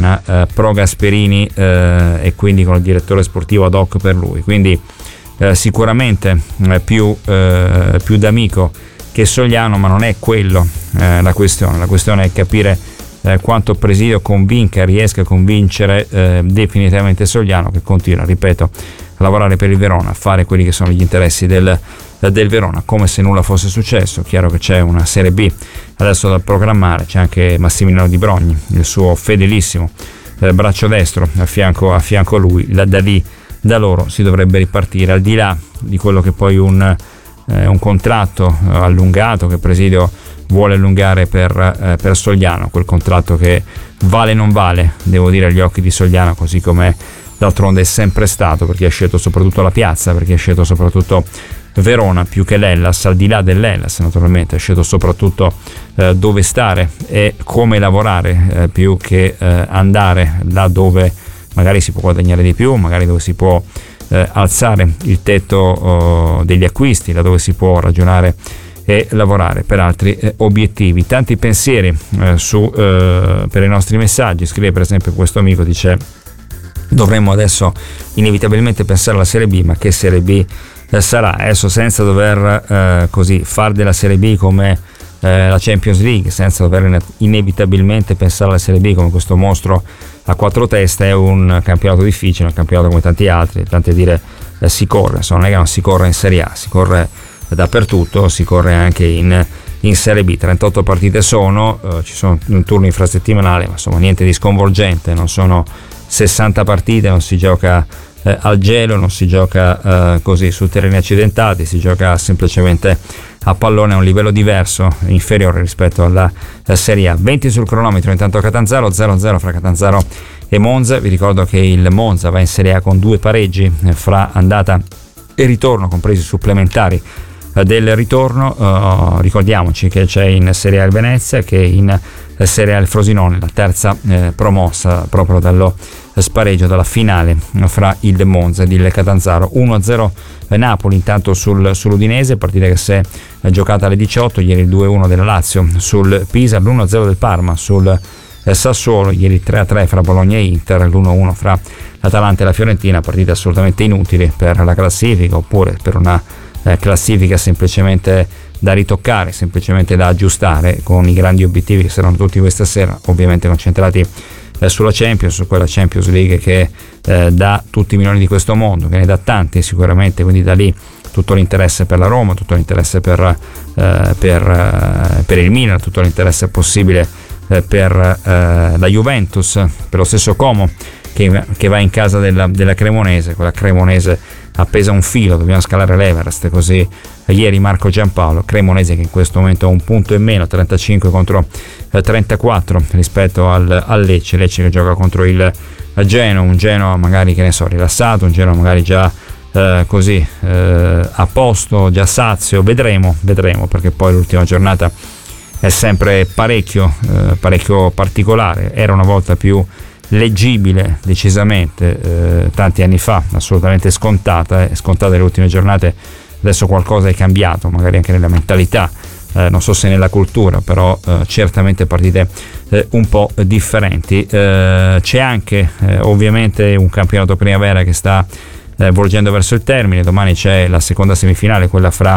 Tirana, pro Gasperini, e quindi con il direttore sportivo ad hoc per lui, quindi sicuramente più d'amico che Sogliano, ma non è quello la questione è capire quanto Presidio riesca a convincere definitivamente Sogliano, che continua, ripeto, a lavorare per il Verona, a fare quelli che sono gli interessi del Verona, come se nulla fosse successo. Chiaro che c'è una Serie B adesso da programmare, c'è anche Massimiliano Di Brogni, il suo fedelissimo braccio destro a fianco a lui, da loro si dovrebbe ripartire, al di là di quello che poi un contratto allungato che Presidio vuole allungare per Sogliano, quel contratto che vale non vale, devo dire, agli occhi di Sogliano, così come d'altronde è sempre stato, perché ha scelto soprattutto la piazza, perché ha scelto soprattutto Verona più che l'Hellas, al di là dell'Hellas naturalmente, ha scelto soprattutto dove stare e come lavorare, più che andare là dove magari si può guadagnare di più, magari dove si può alzare il tetto degli acquisti, là dove si può ragionare e lavorare per altri obiettivi. Tanti pensieri per i nostri messaggi. Scrive per esempio questo amico, dice: dovremmo adesso inevitabilmente pensare alla Serie B, ma che Serie B sarà? Adesso, senza dover così far della Serie B come la Champions League, senza dover inevitabilmente pensare alla Serie B come questo mostro a quattro teste, è un campionato difficile, un campionato come tanti altri, tante dire si corre, non è che non si corre in Serie A, si corre dappertutto, si corre anche in Serie B. 38 partite ci sono un turno infrasettimanale, ma insomma niente di sconvolgente, non sono 60 partite, non si gioca al gelo, non si gioca così su terreni accidentati, si gioca semplicemente a pallone a un livello diverso, inferiore rispetto alla Serie A. 20 sul cronometro intanto a Catanzaro, 0-0 fra Catanzaro e Monza. Vi ricordo che il Monza va in Serie A con 2 pareggi fra andata e ritorno, compresi i supplementari del ritorno. Ricordiamoci che c'è in Serie A il Venezia, che in Serie A il Frosinone, la terza promossa proprio dallo spareggio, dalla finale fra il Monza ed il Catanzaro. 1-0 Napoli intanto sull'Udinese, partita che si è giocata alle 18, ieri il 2-1 della Lazio sul Pisa, l'1-0 del Parma sul Sassuolo, ieri il 3-3 fra Bologna e Inter, l'1-1 fra l'Atalanta e la Fiorentina, partite assolutamente inutili per la classifica, oppure per una classifica semplicemente da ritoccare, semplicemente da aggiustare, con i grandi obiettivi che saranno tutti questa sera, ovviamente concentrati sulla Champions, su quella Champions League che dà tutti i milioni di questo mondo, che ne dà tanti sicuramente, quindi da lì tutto l'interesse per la Roma, tutto l'interesse per il Milan, tutto l'interesse possibile per la Juventus, per lo stesso Como che va in casa della Cremonese, quella Cremonese appesa a un filo, dobbiamo scalare l'Everest, così ieri Marco Giampaolo. Cremonese che in questo momento ha un punto in meno, 35 contro 34 rispetto al Lecce che gioca contro il Genoa, un Genoa magari, che ne so, rilassato, un Genoa magari già a posto, già sazio. Vedremo, perché poi l'ultima giornata è sempre parecchio particolare. Era una volta più leggibile, decisamente, tanti anni fa, assolutamente scontata le ultime giornate. Adesso qualcosa è cambiato, magari anche nella mentalità, non so se nella cultura, però certamente partite un po' differenti. C'è anche ovviamente un campionato primavera che sta volgendo verso il termine. Domani c'è la seconda semifinale, quella fra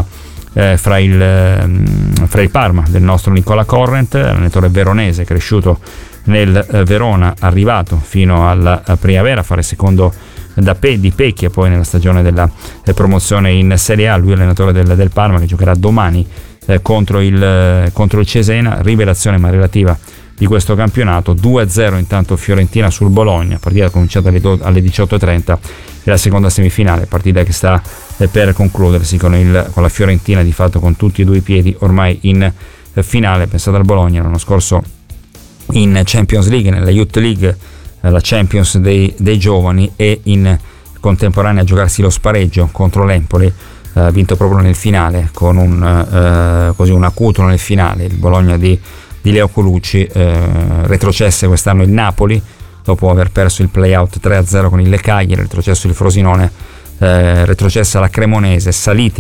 il Parma del nostro Nicola Corrent, allenatore veronese cresciuto nel Verona, arrivato fino alla primavera a fare secondo di Pecchia poi nella stagione della promozione in Serie A. Lui è allenatore del Parma, che giocherà domani contro il Cesena. Rivelazione ma relativa di questo campionato: 2-0 intanto Fiorentina sul Bologna, partita cominciata alle 18:30, e la seconda semifinale, partita che sta per concludersi con la Fiorentina di fatto con tutti e due i piedi ormai in finale. Pensate al Bologna l'anno scorso in Champions League, nella Youth League, la Champions dei giovani, e in contemporanea a giocarsi lo spareggio contro l'Empoli, vinto proprio nel finale con un acuto nel finale. Il Bologna di Leo Colucci, retrocesse quest'anno il Napoli dopo aver perso il play-out 3-0 con il Cagliari, retrocesso il Frosinone, retrocessa la Cremonese,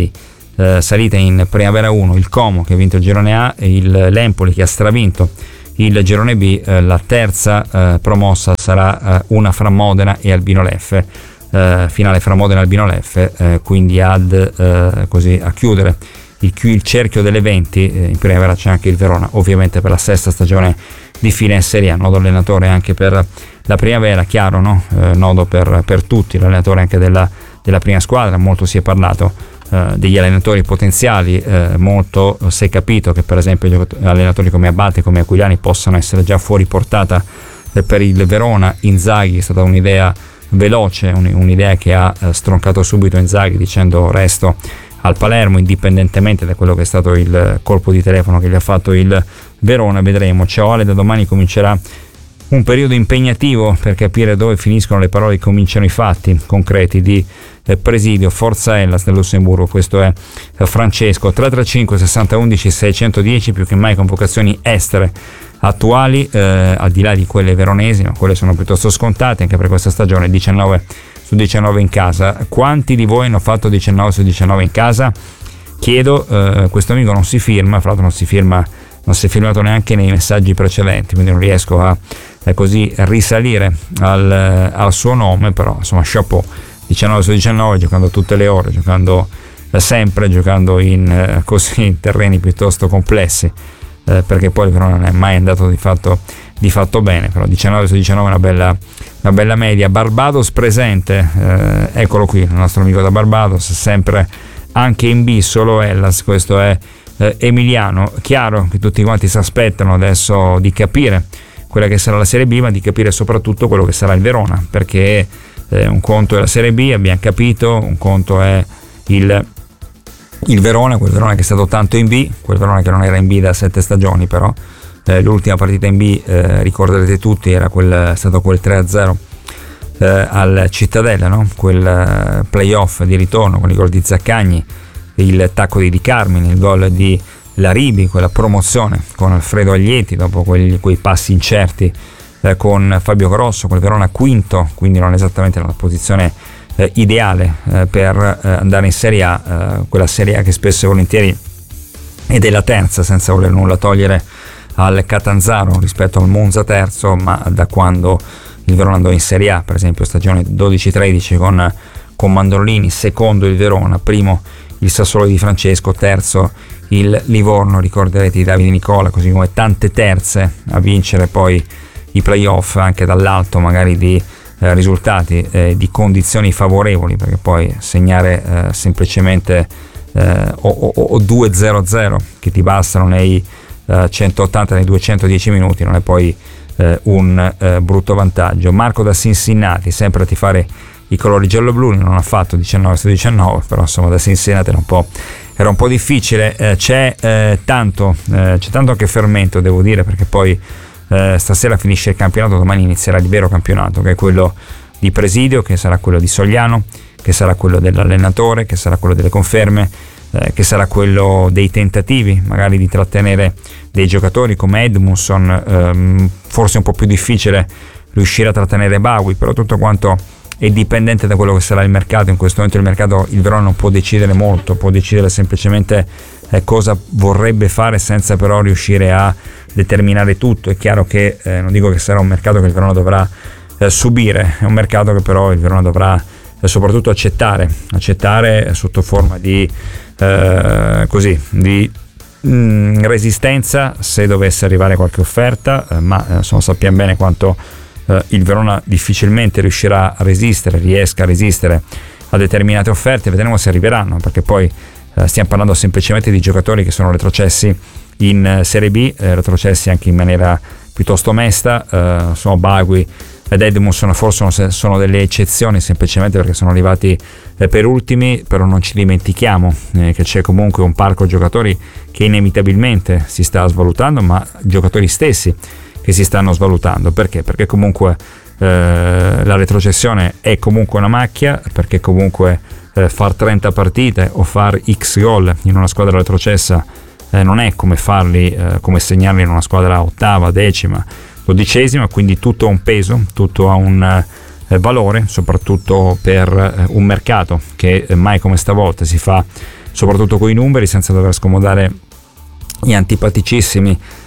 salita in Primavera 1 il Como che ha vinto il girone A, e l'Empoli che ha stravinto il girone B. La terza promossa sarà una fra Modena e Albino Leffe, finale fra Modena e Albino Leffe, quindi così a chiudere il cerchio degli eventi. In primavera c'è anche il Verona, ovviamente per la sesta stagione di fine in Serie A, nodo allenatore anche per la primavera, chiaro, no? Nodo per tutti, l'allenatore anche della prima squadra. Molto si è parlato degli allenatori potenziali, molto si è capito che per esempio allenatori come Abate, come Aquiliani possano essere già fuori portata per il Verona. Inzaghi è stata un'idea veloce, un'idea che ha stroncato subito Inzaghi dicendo resto al Palermo, indipendentemente da quello che è stato il colpo di telefono che gli ha fatto il Verona. Vedremo. Ciao Ale, da domani comincerà un periodo impegnativo per capire dove finiscono le parole e cominciano i fatti concreti di Presidio. Forza Hellas del Lussemburgo, questo è Francesco. 335 60 11 610, più che mai convocazioni estere attuali, al di là di quelle veronesi, ma quelle sono piuttosto scontate anche per questa stagione. 19 su 19 in casa. Quanti di voi hanno fatto 19 su 19 in casa? Chiedo. Questo amico non si firma, fra l'altro non si è firmato neanche nei messaggi precedenti, quindi non riesco a così risalire al suo nome, però insomma chapeau. 19 su 19, giocando tutte le ore, giocando sempre, giocando in terreni piuttosto complessi, perché poi il Verona non è mai andato di fatto bene, però 19 su 19 è una bella media. Barbados presente, eccolo qui il nostro amico da Barbados, sempre anche in B, solo Hellas. Questo è Emiliano. Chiaro che tutti quanti si aspettano adesso di capire quella che sarà la Serie B, ma di capire soprattutto quello che sarà il Verona, perché un conto è la Serie B, abbiamo capito, un conto è il Verona, quel Verona che è stato tanto in B, quel Verona che non era in B da 7 stagioni, però l'ultima partita in B, ricorderete tutti, era stato quel 3-0 al Cittadella, no? Quel playoff di ritorno con i gol di Zaccagni, il tacco di Carmine, il gol di Laribi, quella promozione con Alfredo Aglieti dopo quei passi incerti con Fabio Grosso, quel Verona quinto, quindi non esattamente nella posizione ideale per andare in Serie A, quella Serie A che spesso e volentieri è della terza, senza voler nulla togliere al Catanzaro rispetto al Monza terzo, ma da quando il Verona andò in Serie A, per esempio stagione 12-13 con Mandolini, secondo il Verona, primo il Sassuolo di Francesco, terzo il Livorno, ricorderete di Davide Nicola, così come tante terze a vincere poi i playoff anche dall'alto magari di risultati, di condizioni favorevoli, perché poi segnare semplicemente o 2-0-0 che ti bastano nei 180, nei 210 minuti non è poi un brutto vantaggio. Marco da Cincinnati, sempre a tifare i colori giallo-blu, non ha fatto 19 su 19, però insomma da Cincinnati era un po' difficile. C'è tanto anche fermento, devo dire, perché poi stasera finisce il campionato, domani inizierà il vero campionato, che è quello di Presidio, che sarà quello di Sogliano, che sarà quello dell'allenatore, che sarà quello delle conferme, che sarà quello dei tentativi magari di trattenere dei giocatori come Edmundson, forse un po' più difficile riuscire a trattenere Bawi, però tutto quanto è dipendente da quello che sarà il mercato. In questo momento il mercato, il Verona non può decidere molto, può decidere semplicemente cosa vorrebbe fare senza però riuscire a determinare tutto. È chiaro che non dico che sarà un mercato che il Verona dovrà subire, è un mercato che però il Verona dovrà soprattutto accettare sotto forma di resistenza se dovesse arrivare qualche offerta, ma sappiamo bene quanto il Verona difficilmente riesca a resistere a determinate offerte. Vedremo se arriveranno, perché poi stiamo parlando semplicemente di giocatori che sono retrocessi in Serie B, retrocessi anche in maniera piuttosto mesta. Sono Bagui ed Edmundson forse sono delle eccezioni, semplicemente perché sono arrivati per ultimi, però non ci dimentichiamo che c'è comunque un parco giocatori che inevitabilmente si sta svalutando, ma giocatori stessi che si stanno svalutando. Perché comunque la retrocessione è comunque una macchia, perché comunque far 30 partite o far X gol in una squadra retrocessa non è come farli, come segnarli in una squadra ottava, decima, dodicesima, quindi tutto ha un peso, tutto ha un valore, soprattutto per un mercato che mai come stavolta si fa soprattutto con i numeri, senza dover scomodare gli antipaticissimi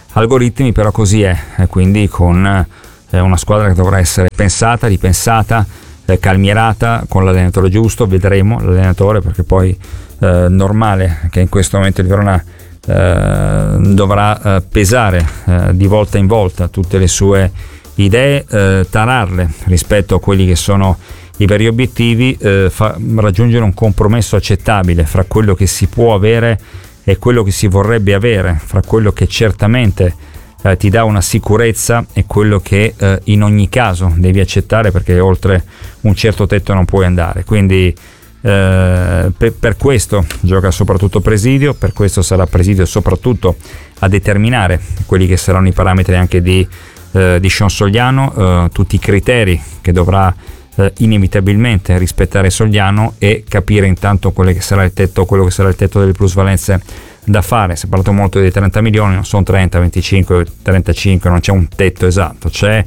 algoritmi, però così è, quindi con una squadra che dovrà essere pensata, ripensata, calmierata, con l'allenatore giusto. Vedremo l'allenatore, perché poi normale che in questo momento il Verona dovrà pesare di volta in volta tutte le sue idee, tararle rispetto a quelli che sono i veri obiettivi, raggiungere un compromesso accettabile fra quello che si può avere e quello che si vorrebbe avere, fra quello che certamente ti dà una sicurezza e quello che in ogni caso devi accettare, perché oltre un certo tetto non puoi andare. Quindi per questo gioca soprattutto Presidio, per questo sarà Presidio soprattutto a determinare quelli che saranno i parametri anche di Sean Sogliano, tutti i criteri che dovrà inevitabilmente rispettare Sogliano, e capire intanto quello che sarà il tetto delle plusvalenze da fare. Si è parlato molto dei 30 milioni, non sono 30, 25, 35, non c'è un tetto esatto, c'è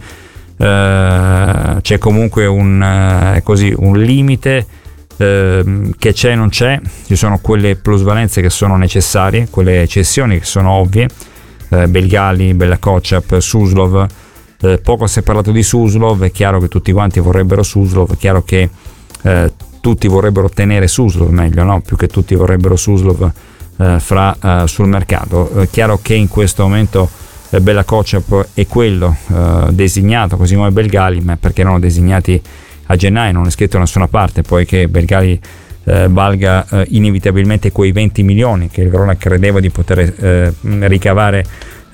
comunque un limite che c'è e non c'è. Ci sono quelle plusvalenze che sono necessarie, quelle cessioni che sono ovvie, Belgali, Bella Kocap, Suslov. Poco si è parlato di Suslov, è chiaro che tutti quanti vorrebbero Suslov, è chiaro che tutti vorrebbero tenere Suslov, meglio, no? Più che tutti vorrebbero Suslov sul mercato. È chiaro che in questo momento Bella Kocap è quello designato, così come Belgali, ma perché erano designati a gennaio, non è scritto da nessuna parte poi che Belgali valga inevitabilmente quei 20 milioni che il Verona credeva di poter ricavare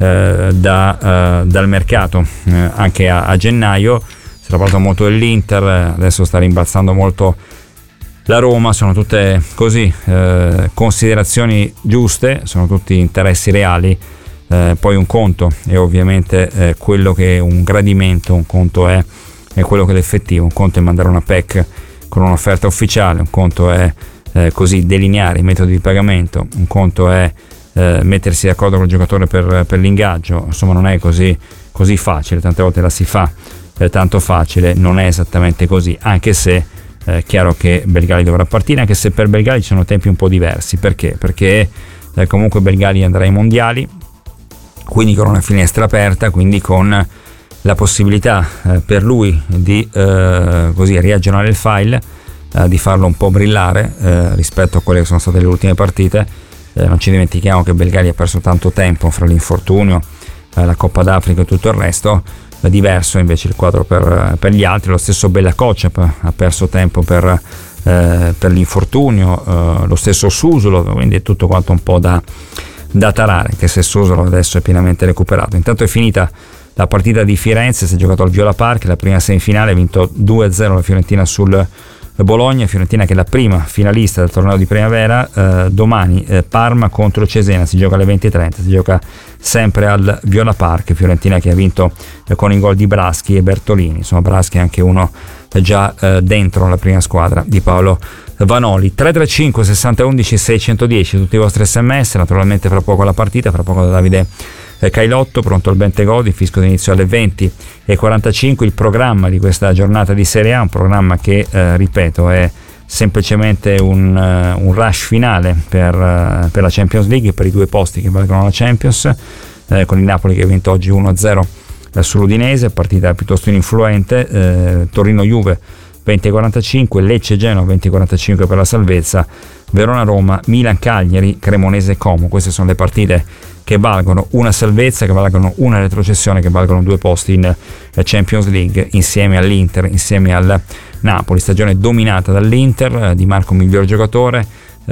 dal mercato anche a gennaio. Si era parlato molto dell'Inter, adesso sta rimbalzando molto la Roma. Sono tutte così considerazioni giuste, sono tutti interessi reali. Poi un conto è ovviamente quello che è un gradimento, un conto è quello che è l'effettivo, un conto è mandare una PEC con un'offerta ufficiale, un conto è così delineare i metodi di pagamento, un conto è mettersi d'accordo con il giocatore per l'ingaggio. Insomma, non è così facile, tante volte la si fa tanto facile, non è esattamente così, anche se è chiaro che Belgali dovrà partire, anche se per Belgali ci sono tempi un po' diversi. Perché comunque Belgali andrà ai mondiali, quindi con una finestra aperta, quindi con la possibilità per lui di così riaggiornare il file, di farlo un po' brillare rispetto a quelle che sono state le ultime partite. Non ci dimentichiamo che Belgali ha perso tanto tempo fra l'infortunio, la Coppa d'Africa e tutto il resto. È diverso invece il quadro per gli altri. Lo stesso Bella Kocap ha perso tempo per l'infortunio, lo stesso Susulo, quindi è tutto quanto un po' da tarare, anche se Susulo adesso è pienamente recuperato. Intanto è finita la partita di Firenze, si è giocato al Viola Park, la prima semifinale, ha vinto 2-0 la Fiorentina sul Bologna. Fiorentina che è la prima finalista del torneo di primavera. Domani Parma contro Cesena, si gioca alle 20:30, si gioca sempre al Viola Park. Fiorentina che ha vinto con i gol di Braschi e Bertolini. Insomma, Braschi è anche uno già dentro la prima squadra di Paolo Vanoli. 335 60 11 610 tutti i vostri sms. Naturalmente fra poco la partita, fra poco da Davide Cailotto, pronto al Bentegodi, fisco d'inizio alle 20:45. Il programma di questa giornata di Serie A, un programma che ripeto è semplicemente un rush finale per la Champions League, per i due posti che valgono la Champions, con il Napoli che ha vinto oggi 1-0 sull'Udinese, partita piuttosto ininfluente. Torino-Juve 20:45, Lecce-Genoa 20:45 per la salvezza, Verona-Roma, Milan-Cagliari, Cremonese-Como. Queste sono le partite che valgono una salvezza, che valgono una retrocessione, che valgono due posti in Champions League insieme all'Inter, insieme al Napoli. Stagione dominata dall'Inter, Di Marco miglior giocatore,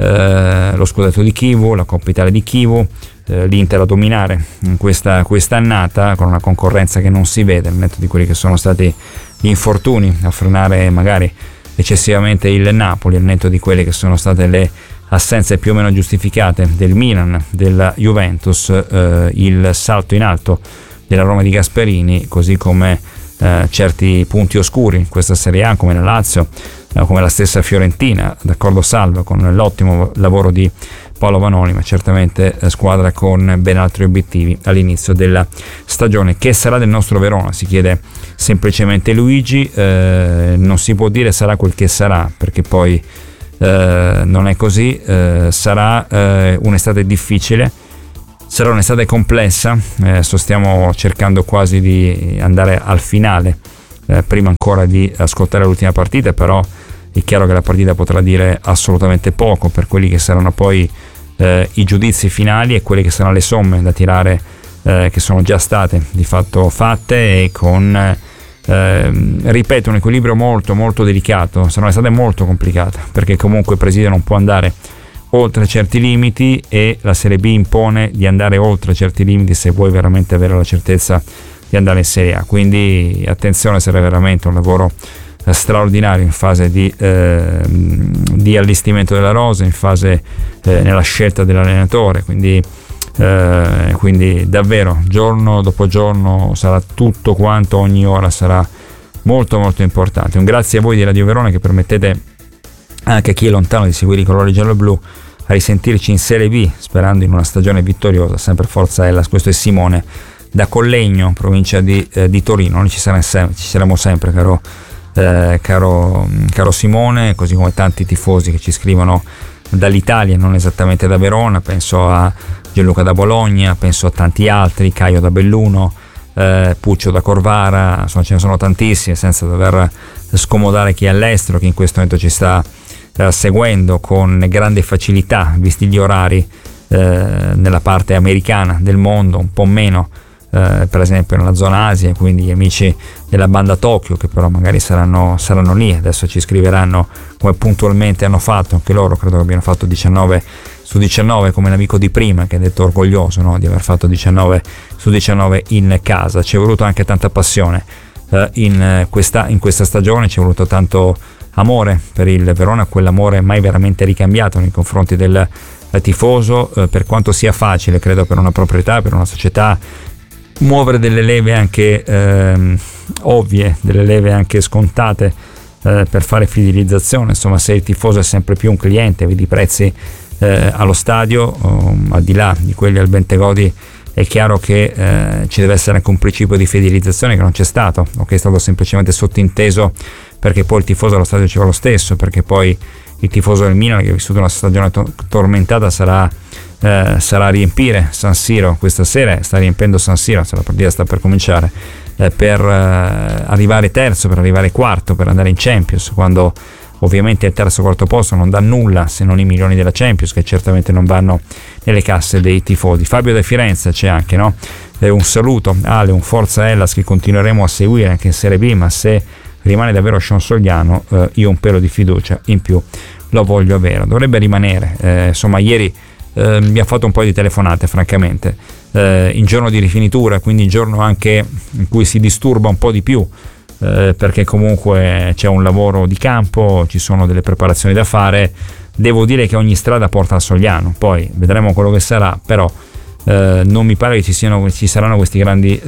lo scudetto di Chivu, la Coppa Italia di Chivu, l'Inter a dominare in questa annata, con una concorrenza che non si vede, al netto di quelli che sono stati gli infortuni a frenare magari eccessivamente il Napoli, al netto di quelle che sono state le assenze più o meno giustificate del Milan, della Juventus, il salto in alto della Roma di Gasperini, così come certi punti oscuri in questa Serie A, come la Lazio, come la stessa Fiorentina, d'accordo salvo con l'ottimo lavoro di Paolo Vanoli, ma certamente squadra con ben altri obiettivi all'inizio della stagione. Che sarà del nostro Verona? Si chiede semplicemente Luigi. Non si può dire sarà quel che sarà, perché poi non è così. Sarà un'estate difficile, sarà un'estate complessa, stiamo cercando quasi di andare al finale, prima ancora di ascoltare l'ultima partita, però è chiaro che la partita potrà dire assolutamente poco per quelli che saranno poi i giudizi finali e quelle che saranno le somme da tirare, che sono già state di fatto fatte, e con ripeto, un equilibrio molto molto delicato. Sarà un'estate molto complicata, perché comunque il Presidio non può andare oltre certi limiti e la Serie B impone di andare oltre certi limiti se vuoi veramente avere la certezza di andare in Serie A. Quindi attenzione, sarà veramente un lavoro straordinario in fase di allestimento della rosa, in fase nella scelta dell'allenatore, quindi davvero giorno dopo giorno sarà tutto quanto, ogni ora sarà molto molto importante. Un grazie a voi di Radio Verona che permettete anche a chi è lontano di seguire i colori giallo-blu a risentirci in Serie B, sperando in una stagione vittoriosa. Sempre forza Hellas. Questo è Simone da Collegno, provincia di Torino. Noi ci saremo sempre, caro Simone, così come tanti tifosi che ci scrivono dall'Italia, non esattamente da Verona. Penso a Gianluca da Bologna, penso a tanti altri, Caio da Belluno, Puccio da Corvara, insomma ce ne sono tantissimi, senza dover scomodare chi è all'estero, che in questo momento ci sta seguendo con grande facilità, visti gli orari nella parte americana del mondo, un po' meno per esempio nella zona Asia, quindi gli amici della banda Tokyo, che però magari saranno lì, adesso ci scriveranno come puntualmente hanno fatto anche loro. Credo che abbiano fatto 19 su 19 come l'amico di prima, che ha detto orgoglioso, no, di aver fatto 19 su 19 in casa. Ci è voluto anche tanta passione in questa stagione, ci è voluto tanto amore per il Verona, quell'amore mai veramente ricambiato nei confronti del tifoso, per quanto sia facile, credo, per una proprietà, per una società, muovere delle leve anche ovvie, delle leve anche scontate per fare fidelizzazione. Insomma, se il tifoso è sempre più un cliente, vedi i prezzi allo stadio, al di là di quelli al Bentegodi, è chiaro che ci deve essere anche un principio di fidelizzazione che non c'è stato, o che è stato semplicemente sottinteso, perché poi il tifoso allo stadio ci va lo stesso, perché poi il tifoso del Milan, che ha vissuto una stagione tormentata, sarà a riempire San Siro questa sera, sta riempiendo San Siro, se la partita sta per cominciare, per arrivare terzo, per arrivare quarto, per andare in Champions, quando ovviamente il terzo o quarto posto non dà nulla se non i milioni della Champions, che certamente non vanno nelle casse dei tifosi. Fabio da Firenze c'è anche, no? Un saluto, Ale, un forza Hellas che continueremo a seguire anche in Serie B, ma se rimane davvero Sean Sogliano, io un pelo di fiducia in più lo voglio avere, dovrebbe rimanere. Insomma, ieri mi ha fatto un po' di telefonate, francamente, in giorno di rifinitura, quindi in giorno anche in cui si disturba un po' di più, perché comunque c'è un lavoro di campo, ci sono delle preparazioni da fare. Devo dire che ogni strada porta a Sogliano, poi vedremo quello che sarà, però non mi pare che ci saranno questi grandi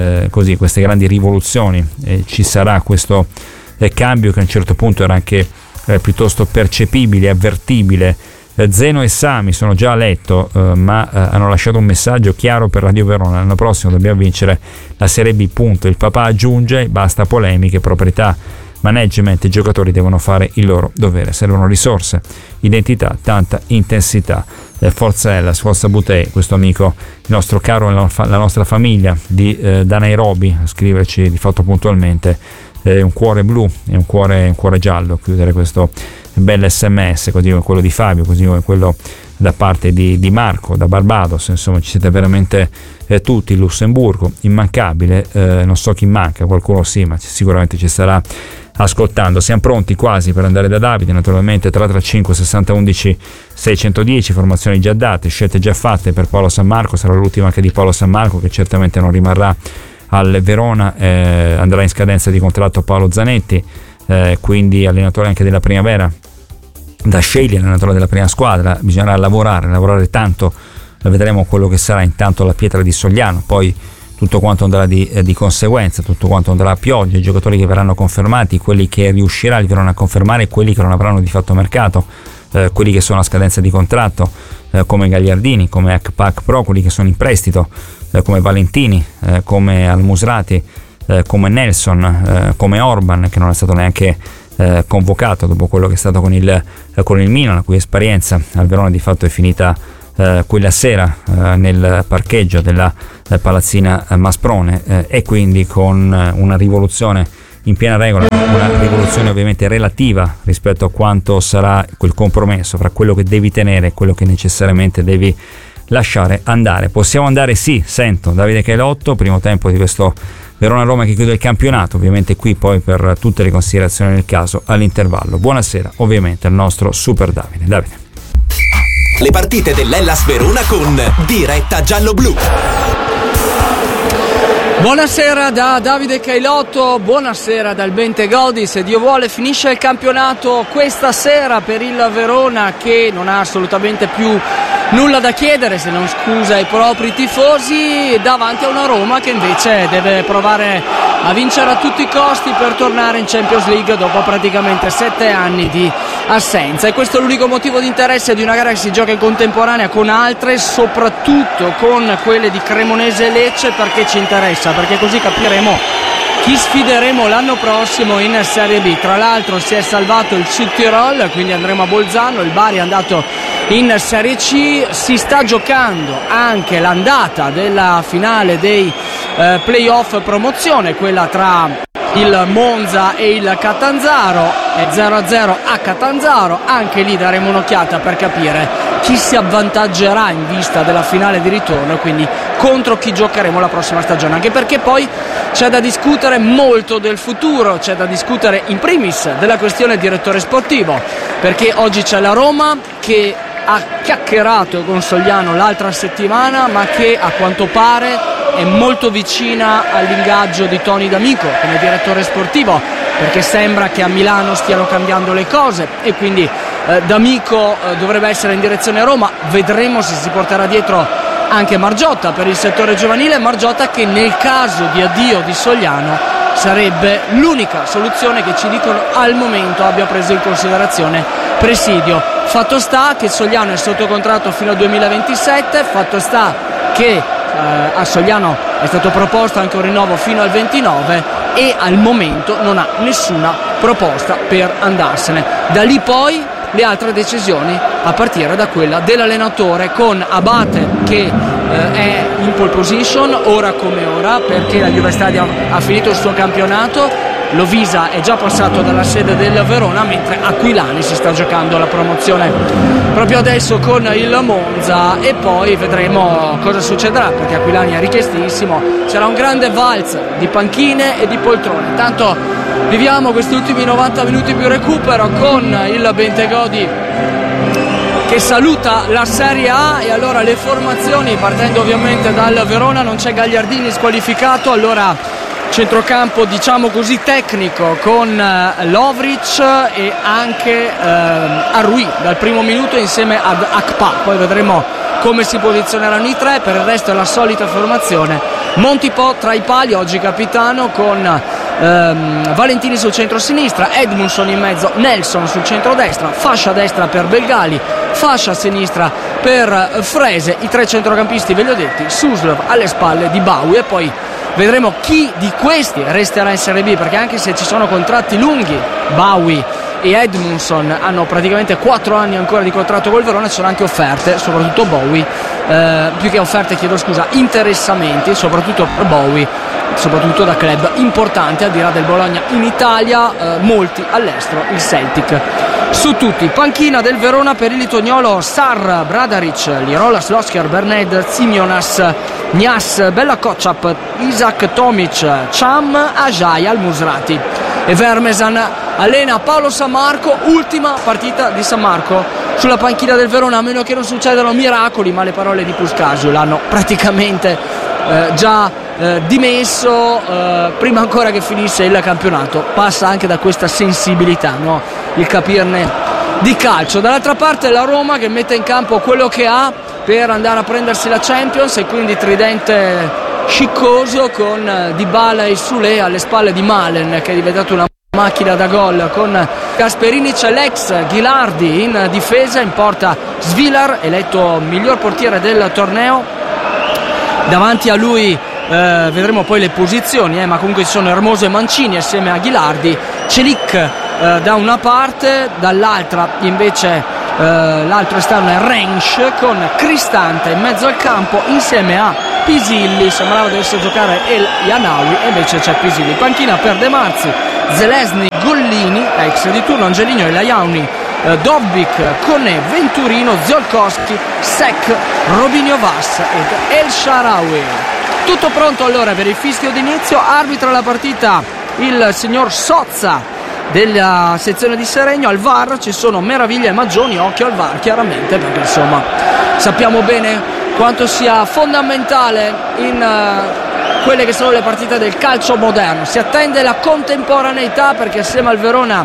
queste grandi rivoluzioni, ci sarà questo cambio che a un certo punto era anche piuttosto percepibile, avvertibile. Zeno e Sami sono già a letto, ma hanno lasciato un messaggio chiaro per Radio Verona: l'anno prossimo dobbiamo vincere la Serie B, punto. Il papà aggiunge: basta polemiche, proprietà, management, i giocatori devono fare il loro dovere, servono risorse, identità, tanta intensità. Forza Hellas, forza Butei, questo amico, il nostro caro, la nostra famiglia da Nairobi, a scriverci di fatto puntualmente un cuore blu e un cuore giallo, chiudere questo bel sms, così come quello di Fabio, così come quello da parte di Marco da Barbados. Insomma, ci siete veramente tutti. Il Lussemburgo immancabile, non so chi manca, qualcuno sì, ma sicuramente ci sarà ascoltando. Siamo pronti quasi per andare da Davide, naturalmente 335 60 11 610, formazioni già date, scelte già fatte per Paolo San Marco. Sarà l'ultima anche di Paolo San Marco, che certamente non rimarrà al Verona, andrà in scadenza di contratto Paolo Zanetti, quindi allenatore anche della primavera da scegliere, allenatore della prima squadra. Bisognerà lavorare tanto, vedremo quello che sarà intanto la pietra di Sogliano, poi tutto quanto andrà di conseguenza, tutto quanto andrà a pioggia, i giocatori che verranno confermati, quelli che riuscirà il Verona a confermare, quelli che non avranno di fatto mercato, quelli che sono a scadenza di contratto, come Gagliardini, come Akpak Pro, quelli che sono in prestito, come Valentini, come Al-Musrati, come Nelson, come Orban, che non è stato neanche convocato dopo quello che è stato con il Milan, la cui esperienza al Verona di fatto è finita quella sera nel parcheggio della palazzina Masprone, e quindi con una rivoluzione in piena regola, una rivoluzione ovviamente relativa rispetto a quanto sarà quel compromesso fra quello che devi tenere e quello che necessariamente devi lasciare andare. Possiamo andare? Sì, sento Davide Cailotto, primo tempo di questo Verona-Roma che chiude il campionato, ovviamente qui poi per tutte le considerazioni del caso all'intervallo. Buonasera ovviamente al nostro Super Davide. Davide. Le partite dell'Hellas Verona con Diretta Giallo-Blu. Buonasera da Davide Cailotto, buonasera dal Bentegodi. Se Dio vuole finisce il campionato questa sera per il Verona, che non ha assolutamente più nulla da chiedere se non scusa ai propri tifosi, davanti a una Roma che invece deve provare a vincere a tutti i costi per tornare in Champions League dopo praticamente 7 anni di assenza, e questo è l'unico motivo di interesse di una gara che si gioca in contemporanea con altre, soprattutto con quelle di Cremonese e Lecce, perché ci interessa, perché così capiremo chi sfideremo l'anno prossimo in Serie B. Tra l'altro si è salvato il Südtirol, quindi andremo a Bolzano, il Bari è andato in Serie C, si sta giocando anche l'andata della finale dei playoff promozione, quella tra il Monza e il Catanzaro, è 0-0 a Catanzaro, anche lì daremo un'occhiata per capire chi si avvantaggerà in vista della finale di ritorno, quindi contro chi giocheremo la prossima stagione, anche perché poi c'è da discutere molto del futuro, c'è da discutere in primis della questione direttore sportivo, perché oggi c'è la Roma che ha chiacchierato con Sogliano l'altra settimana, ma che a quanto pare è molto vicina all'ingaggio di Tony D'Amico come direttore sportivo, perché sembra che a Milano stiano cambiando le cose e quindi D'Amico dovrebbe essere in direzione Roma. Vedremo se si porterà dietro anche Margiotta per il settore giovanile, Margiotta che nel caso di addio di Sogliano sarebbe l'unica soluzione che ci dicono al momento abbia preso in considerazione Presidio. Fatto sta che Sogliano è sotto contratto fino al 2027, fatto sta che a Sogliano è stato proposto anche un rinnovo fino al 29 e al momento non ha nessuna proposta per andarsene. Da lì poi le altre decisioni, a partire da quella dell'allenatore, con Abate che è in pole position ora come ora, perché la Juve Stadio ha finito il suo campionato, Lovisa è già passato dalla sede del Verona, mentre Aquilani si sta giocando la promozione proprio adesso con il Monza, e poi vedremo cosa succederà, perché Aquilani è richiestissimo. Sarà un grande valzer di panchine e di poltrone. Tanto viviamo questi ultimi 90 minuti più recupero con il Bentegodi che saluta la Serie A, e allora le formazioni, partendo ovviamente dal Verona, non c'è Gagliardini squalificato, allora centrocampo diciamo così tecnico con Lovric e anche Arrui dal primo minuto insieme ad Akpa, poi vedremo come si posizioneranno i tre. Per il resto è la solita formazione: Montipò tra i pali, oggi capitano, con Valentini sul centro-sinistra, Edmundson in mezzo, Nelson sul centro-destra, fascia destra per Belgali, fascia sinistra per Frese, i tre centrocampisti ve li ho detti, Suslov alle spalle di Baui, e poi vedremo chi di questi resterà in Serie B, perché anche se ci sono contratti lunghi, Baui e Edmundson hanno praticamente 4 anni ancora di contratto col Verona, ci sono anche offerte, soprattutto Bowie, più che offerte interessamenti, soprattutto per Bowie, soprattutto da club importanti al di là del Bologna in Italia, molti all'estero, il Celtic su tutti. Panchina del Verona per il litognolo: Sar, Bradaric, Lirola, Slosker, Berned, Simionas, Nias, Bella Kocap, Isaac Tomic, Cham, Ajay, Al-Musrati e Vermesan. Allena Paolo Sammarco, ultima partita di Sammarco sulla panchina del Verona, a meno che non succedano miracoli, ma le parole di Puscasio l'hanno praticamente già dimesso prima ancora che finisse il campionato. Passa anche da questa sensibilità, no? Il capirne di calcio. Dall'altra parte la Roma che mette in campo quello che ha per andare a prendersi la Champions, e quindi tridente sciccoso con Dybala e Sule alle spalle di Malen, che è diventato una macchina da gol, con Gasperinic, l'ex Ghilardi in difesa, in porta Svilar, eletto miglior portiere del torneo. Davanti a lui vedremo poi le posizioni, ma comunque ci sono Hermoso e Mancini assieme a Ghilardi, Celic da una parte, dall'altra invece l'altro esterno è Rensch, con Cristante in mezzo al campo insieme a Pisilli. Sembrava dovesse giocare El Yanawi e invece c'è Pisilli. Panchina per De Marzi, Zelesny, Gollini, ex di turno, Angelino, El Yauni, Dobbik, Koné, Venturino, Ziolkowski, Sek, Robinho Vas ed El Shaarawy. Tutto pronto allora per il fischio d'inizio. Arbitra la partita il signor Sozza della sezione di Seregno. Al VAR ci sono Meraviglia e Maggioni. Occhio al VAR chiaramente, perché insomma sappiamo bene quanto sia fondamentale in quelle che sono le partite del calcio moderno. Si attende la contemporaneità, perché assieme al Verona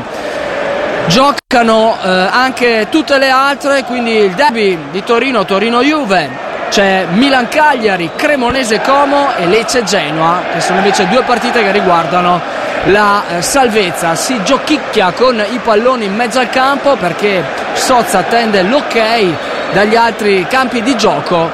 giocano anche tutte le altre, quindi il derby di Torino, Torino-Juve, c'è Milan-Cagliari, Cremonese-Como e Lecce-Genoa, che sono invece due partite che riguardano la salvezza. Si giochicchia con i palloni in mezzo al campo, perché Sozza attende l'ok dagli altri campi di gioco,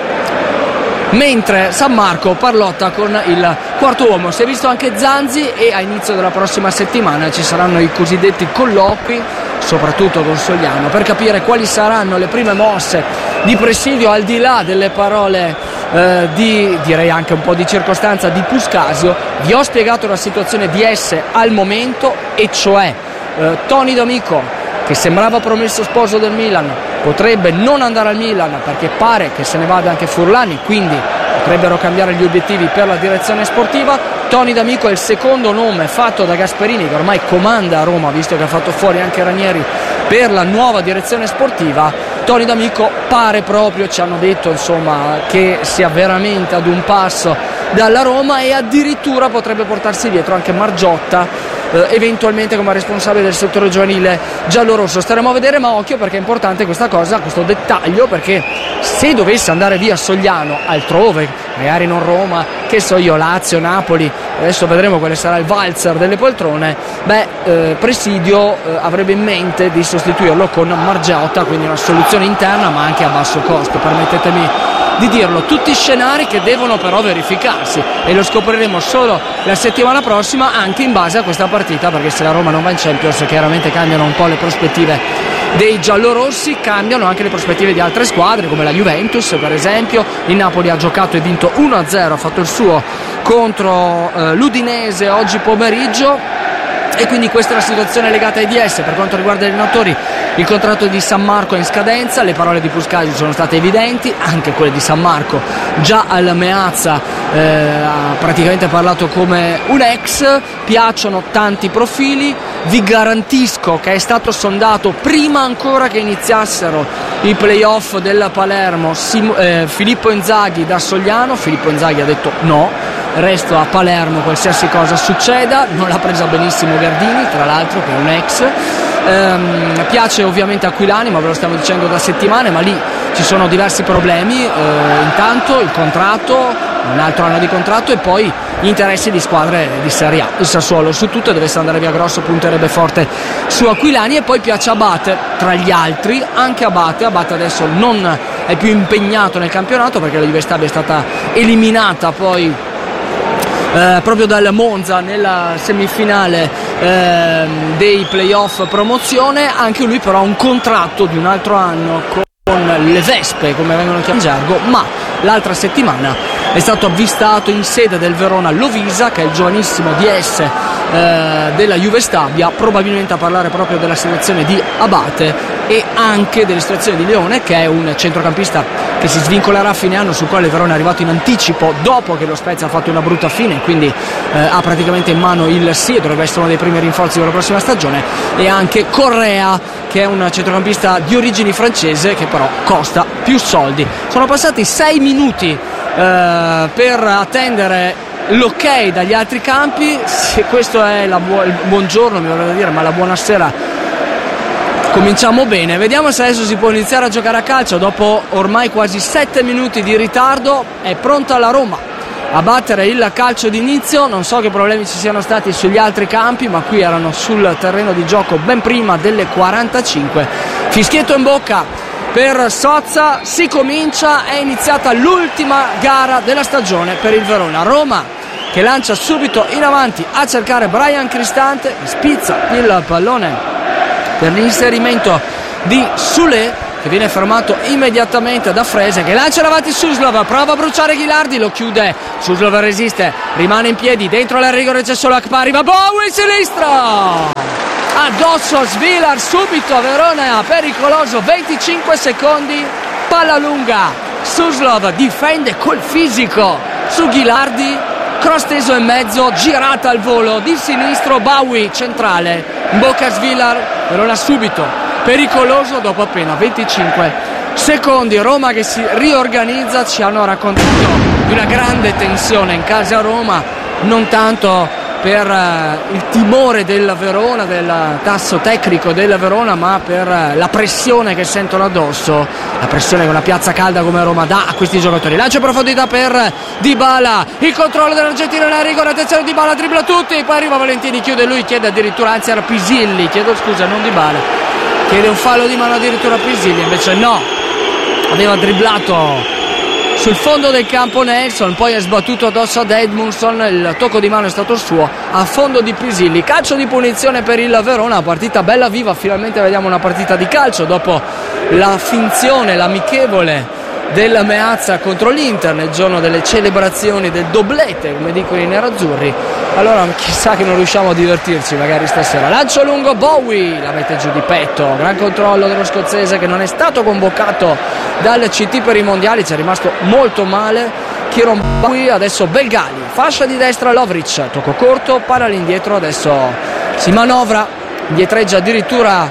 mentre San Marco parlotta con il quarto uomo. Si è visto anche Zanzi e a inizio della prossima settimana ci saranno i cosiddetti colloqui, soprattutto con Sogliano, per capire quali saranno le prime mosse di presidio, al di là delle parole direi anche un po' di circostanza di Puscasio. Vi ho spiegato la situazione di esse al momento, e cioè Tony D'Amico, che sembrava promesso sposo del Milan, potrebbe non andare al Milan perché pare che se ne vada anche Furlani, quindi potrebbero cambiare gli obiettivi per la direzione sportiva. Tony D'Amico è il secondo nome fatto da Gasperini, che ormai comanda a Roma, visto che ha fatto fuori anche Ranieri per la nuova direzione sportiva. Tony D'Amico pare proprio, ci hanno detto insomma, che sia veramente ad un passo dalla Roma, e addirittura potrebbe portarsi dietro anche Margiotta, eventualmente come responsabile del settore giovanile giallorosso. Staremo a vedere, ma occhio, perché è importante questa cosa, questo dettaglio, perché se dovesse andare via Sogliano altrove, magari non Roma, che so io, Lazio, Napoli, adesso vedremo quale sarà il valzer delle poltrone, Presidio avrebbe in mente di sostituirlo con Margiotta, quindi una soluzione interna ma anche a basso costo, permettetemi di dirlo. Tutti scenari che devono però verificarsi, e lo scopriremo solo la settimana prossima, anche in base a questa partita, perché se la Roma non va in Champions chiaramente cambiano un po' le prospettive dei giallorossi, cambiano anche le prospettive di altre squadre come la Juventus per esempio. Il Napoli ha giocato e vinto 1-0, ha fatto il suo contro l'Udinese oggi pomeriggio, e quindi questa è la situazione legata ai DS. Per quanto riguarda gli allenatori, il contratto di San Marco è in scadenza, le parole di Puscasio sono state evidenti, anche quelle di San Marco. Già al Meazza ha praticamente parlato come un ex, piacciono tanti profili, vi garantisco che è stato sondato prima ancora che iniziassero i playoff della Palermo Filippo Inzaghi da Sogliano. Filippo Inzaghi ha detto no, resto a Palermo qualsiasi cosa succeda. Non l'ha presa benissimo Gardini, tra l'altro, che è un ex. Piace ovviamente Aquilani, ma ve lo stiamo dicendo da settimane, ma lì ci sono diversi problemi. Intanto il contratto, un altro anno di contratto, e poi gli interessi di squadre di Serie A. Il Sassuolo su tutto, e dovesse andare via Grosso punterebbe forte su Aquilani. E poi piace Abate tra gli altri, anche Abate adesso non è più impegnato nel campionato, perché la Juve Stabia è stata eliminata poi proprio dal Monza nella semifinale dei playoff promozione. Anche lui però ha un contratto di un altro anno con le Vespe, come vengono chiamate in gergo, ma l'altra settimana è stato avvistato in sede del Verona Lovisa, che è il giovanissimo DS della Juve Stabia, probabilmente a parlare proprio della situazione di Abate e anche della situazione di Leone, che è un centrocampista che si svincolerà a fine anno, sul quale il Verona è arrivato in anticipo dopo che lo Spezia ha fatto una brutta fine, quindi ha praticamente in mano il sì, e dovrebbe essere uno dei primi rinforzi per la prossima stagione. E anche Correa, che è un centrocampista di origini francese, che però costa più soldi. Sono passati 6 minuti per attendere l'ok dagli altri campi. Se questo è il buongiorno, mi vorrei dire, ma la buonasera cominciamo bene. Vediamo se adesso si può iniziare a giocare a calcio dopo ormai quasi 7 minuti di ritardo. È pronta la Roma a battere il calcio d'inizio. Non so che problemi ci siano stati sugli altri campi, ma qui erano sul terreno di gioco ben prima delle 45. Fischietto in bocca per Sozza, si comincia, è iniziata l'ultima gara della stagione per il Verona. Roma che lancia subito in avanti a cercare Brian Cristante, spizza il pallone per l'inserimento di Sule, che viene fermato immediatamente da Frese, che lancia davanti Suslov, prova a bruciare Ghilardi, lo chiude, Suslov resiste, rimane in piedi, dentro la rigore c'è solo Akpa, arriva Bowie, sinistro, addosso a Svilar, subito a Verona, pericoloso, 25 secondi, palla lunga, Suslov difende col fisico su Ghilardi, cross teso in mezzo, girata al volo di sinistro, Bowie centrale, in bocca a Svilar, Verona subito pericoloso dopo appena 25 secondi. Roma che si riorganizza, ci hanno raccontato di una grande tensione in casa Roma, non tanto per il timore del Verona, del tasso tecnico del Verona, ma per la pressione che sentono addosso, la pressione che una piazza calda come Roma dà a questi giocatori. Lancio in profondità per Dybala, il controllo dell'Argentina nella rigore, attenzione Dybala, dribbla tutti, poi arriva Valentini, chiude lui, chiede addirittura, anzi era Pisilli, chiedo scusa, non Dybala, chiede un fallo di mano addirittura a Pisilli, invece no, aveva dribblato sul fondo del campo Nelson, poi è sbattuto addosso ad Edmundson, il tocco di mano è stato suo, a fondo di Pisilli, calcio di punizione per il Verona, partita bella viva, finalmente vediamo una partita di calcio dopo la finzione, l'amichevole del Meazza contro l'Inter nel giorno delle celebrazioni del doblete, come dicono i nerazzurri. Allora chissà che non riusciamo a divertirci magari stasera. Lancio lungo, Bowie la mette giù di petto, gran controllo dello scozzese che non è stato convocato dal CT per i mondiali, ci è rimasto molto male Kieron Bowie. Adesso Belgali, fascia di destra Lovric, tocco corto, palla all'indietro, adesso si manovra, indietreggia addirittura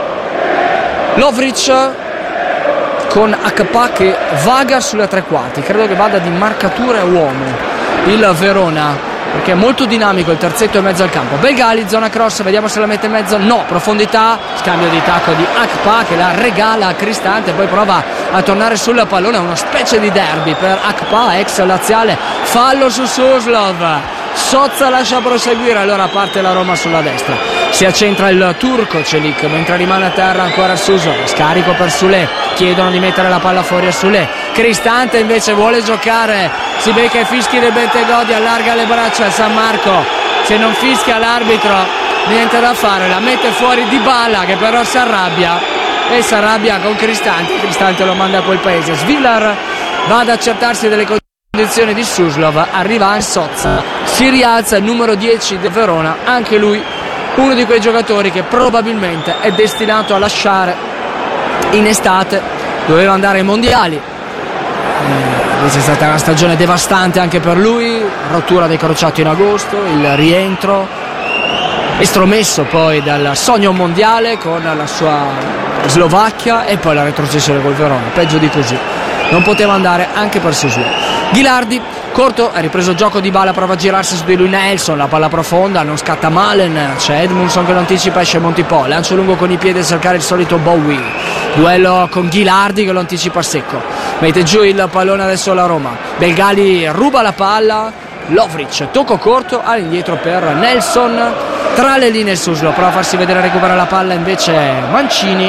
Lovric con Akpa che vaga sulle tre quarti, credo che vada di marcatura a uomo il Verona, perché è molto dinamico il terzetto in mezzo al campo. Belgali, zona cross, vediamo se la mette in mezzo, no, profondità, scambio di tacco di Akpa che la regala a Cristante, poi prova a tornare sul pallone, una specie di derby per Akpa, ex laziale, fallo su Suslov, Sozza lascia proseguire, allora parte la Roma sulla destra, si accentra il turco Celik, mentre rimane a terra ancora Suslov, scarico per Sule, chiedono di mettere la palla fuori a Sule, Cristante invece vuole giocare, si becca i fischi del Bentegodi, allarga le braccia al San Marco, se non fischia l'arbitro niente da fare, la mette fuori Dybala che però si arrabbia e si arrabbia con Cristante lo manda a quel paese. Svilar va ad accertarsi delle condizioni di Suslov, arriva a Sozza, si rialza il numero 10 del Verona, anche lui uno di quei giocatori che probabilmente è destinato a lasciare in estate, doveva andare ai mondiali, questa è stata una stagione devastante anche per lui, rottura dei crociati in agosto, il rientro estromesso poi dal sogno mondiale con la sua Slovacchia e poi la retrocessione col Verona, peggio di così non poteva andare anche per Suslov. Ghilardi corto, ha ripreso il gioco, Dybala prova a girarsi su di lui Nelson, la palla profonda, non scatta Malen, c'è Edmundson che lo anticipa, esce Montipò, lancio lungo con i piedi a cercare il solito Bowie, duello con Ghilardi che lo anticipa secco, mette giù il pallone adesso la Roma, Belgali ruba la palla, Lovric tocco corto, all'indietro per Nelson, tra le linee Suslov, prova a farsi vedere, recupera la palla invece Mancini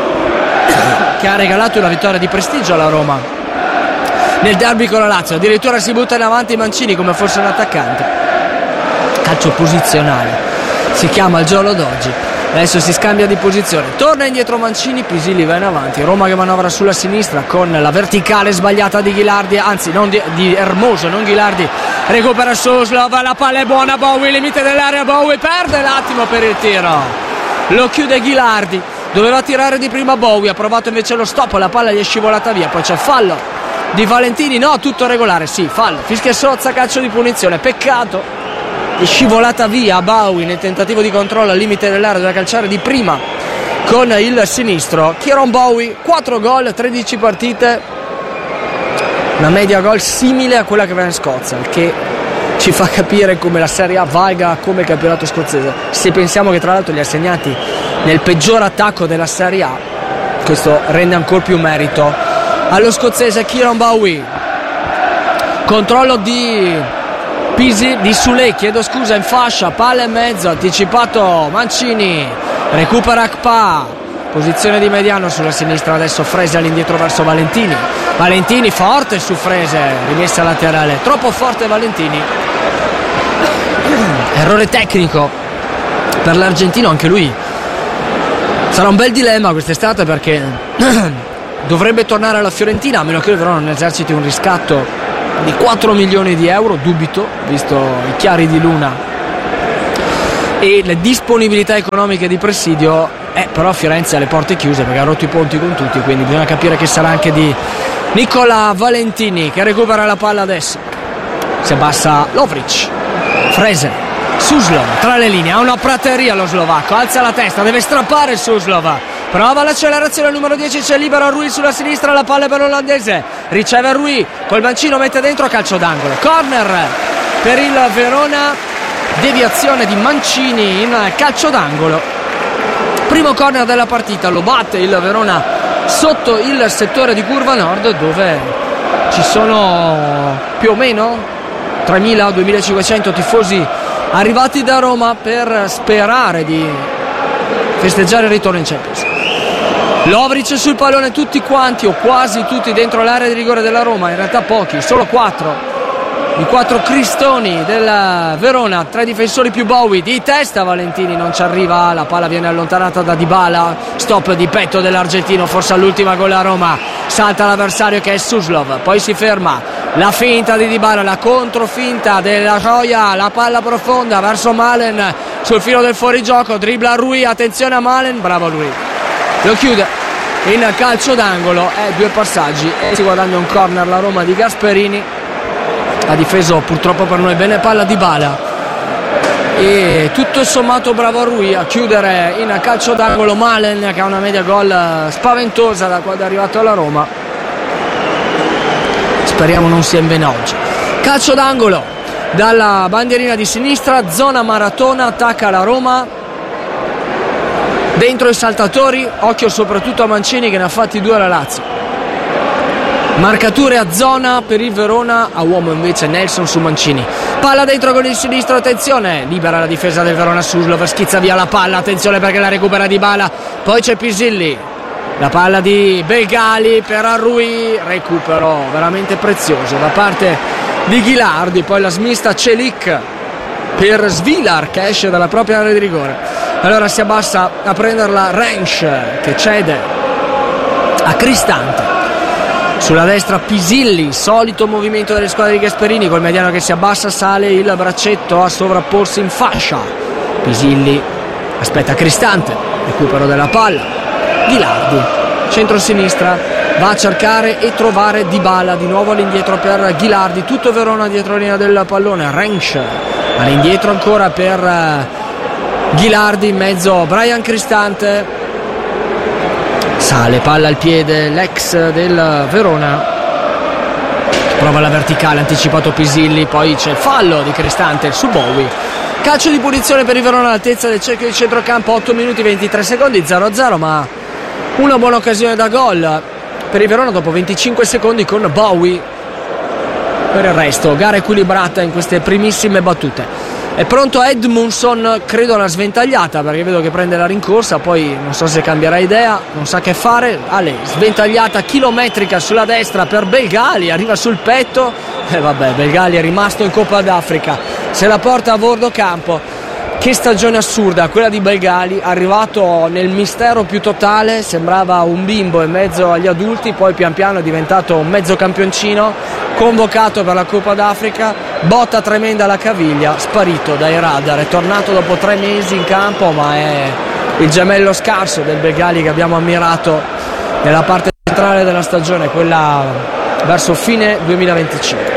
che ha regalato una vittoria di prestigio alla Roma nel derby con la Lazio, addirittura si butta in avanti Mancini come fosse un attaccante, calcio posizionale si chiama il giorno d'oggi, adesso si scambia di posizione, torna indietro Mancini, Pisilli va in avanti, Roma che manovra sulla sinistra con la verticale sbagliata di Ghilardi, anzi non di Hermoso, non Ghilardi, recupera Suslov, la palla è buona, Bowie, limite dell'area, Bowie perde l'attimo per il tiro, lo chiude Ghilardi, doveva tirare di prima Bowie, ha provato invece lo stop, la palla gli è scivolata via, poi c'è fallo di Valentini, no, tutto regolare, sì, fallo, fischia Sozza, calcio di punizione, peccato, è scivolata via Bowie nel tentativo di controllo al limite dell'area da calciare di prima con il sinistro. Kieron Bowie, 4 gol, 13 partite, una media gol simile a quella che aveva in Scozia, il che ci fa capire come la Serie A valga come il campionato scozzese, se pensiamo che tra l'altro li ha segnati nel peggior attacco della Serie A, questo rende ancora più merito allo scozzese Kieron Bowie, controllo di Sule, chiedo scusa, in fascia, palla in mezzo, anticipato Mancini, recupera Akpa, posizione di mediano sulla sinistra, adesso Frese all'indietro verso Valentini forte su Frese, rimessa laterale, troppo forte Valentini, errore tecnico per l'argentino, anche lui Sarà un bel dilemma quest'estate, perché dovrebbe tornare alla Fiorentina, a meno che il Verona non eserciti un riscatto di 4 milioni di euro, dubito, visto i chiari di luna e le disponibilità economiche di Presidio. Però Firenze ha le porte chiuse perché ha rotto i ponti con tutti, quindi bisogna capire che sarà anche di Nicola Valentini, che recupera la palla adesso. Si abbassa Lovric, Frese, Suslov tra le linee, ha una prateria lo slovacco, alza la testa, deve strappare Suslov, prova l'accelerazione, numero 10, c'è libero Rui sulla sinistra, la palla per l'olandese, riceve Rui, col mancino mette dentro, calcio d'angolo, corner per il Verona, deviazione di Mancini in calcio d'angolo. Primo corner della partita, lo batte il Verona sotto il settore di curva nord, dove ci sono più o meno 3.000-2.500 tifosi arrivati da Roma per sperare di festeggiare il ritorno in Champions. Lovric sul pallone, tutti quanti o quasi tutti dentro l'area di rigore della Roma, in realtà pochi, solo 4. I 4 cristoni della Verona, 3 difensori più Bowie, di testa Valentini non ci arriva, la palla viene allontanata da Dybala, stop di petto dell'argentino, forse all'ultima gol a Roma, salta l'avversario che è Suslov, poi si ferma, la finta di Dybala, la controfinta della Gioia, la palla profonda verso Malen sul filo del fuorigioco, dribbla Rui, attenzione a Malen, bravo lui, lo chiude in calcio d'angolo, 2 passaggi e si guadagna un corner la Roma di Gasperini. Ha difeso purtroppo per noi bene palla Dybala e tutto sommato bravo Rui a chiudere in calcio d'angolo Malen, che ha una media gol spaventosa da quando è arrivato alla Roma, speriamo non sia in vena oggi. Calcio d'angolo dalla bandierina di sinistra, zona maratona, attacca la Roma, dentro i saltatori, occhio soprattutto a Mancini che ne ha fatti 2 alla Lazio. Marcature a zona per il Verona, a uomo invece Nelson su Mancini, palla dentro con il sinistro, attenzione, libera la difesa del Verona, Suslov schizza via la palla, attenzione perché la recupera Dybala, poi c'è Pisilli, la palla di Belgali per Rui, recupero veramente prezioso da parte di Ghilardi, poi la smista Celik per Svilar che esce dalla propria area di rigore, allora si abbassa a prenderla Rensch che cede a Cristante. Sulla destra Pisilli, solito movimento delle squadre di Gasperini, col mediano che si abbassa, sale il braccetto a sovrapporsi in fascia. Pisilli aspetta Cristante, recupero della palla. Ghilardi, centro-sinistra, va a cercare e trovare Dybala, di nuovo all'indietro per Ghilardi, tutto Verona dietro linea del pallone, Rensch all'indietro ancora per Ghilardi, in mezzo Brian Cristante. Sale, palla al piede l'ex del Verona, prova la verticale, anticipato Pisilli, poi c'è il fallo di Cristante su Bowie, calcio di punizione per il Verona all'altezza del cerchio di centrocampo, 8 minuti 23 secondi, 0-0, ma una buona occasione da gol per il Verona dopo 25 secondi con Bowie. Per il resto gara equilibrata in queste primissime battute. È pronto Edmundson, credo alla sventagliata, perché vedo che prende la rincorsa, poi non so se cambierà idea, non sa che fare. Sventagliata chilometrica sulla destra per Belgali, arriva sul petto e vabbè, Belgali è rimasto in Coppa d'Africa, se la porta a bordo campo. Che stagione assurda quella di Belgali, arrivato nel mistero più totale, sembrava un bimbo in mezzo agli adulti, poi pian piano è diventato un mezzo campioncino, convocato per la Coppa d'Africa, botta tremenda alla caviglia, sparito dai radar, è tornato dopo 3 mesi in campo, ma è il gemello scarso del Belgali che abbiamo ammirato nella parte centrale della stagione, quella verso fine 2025.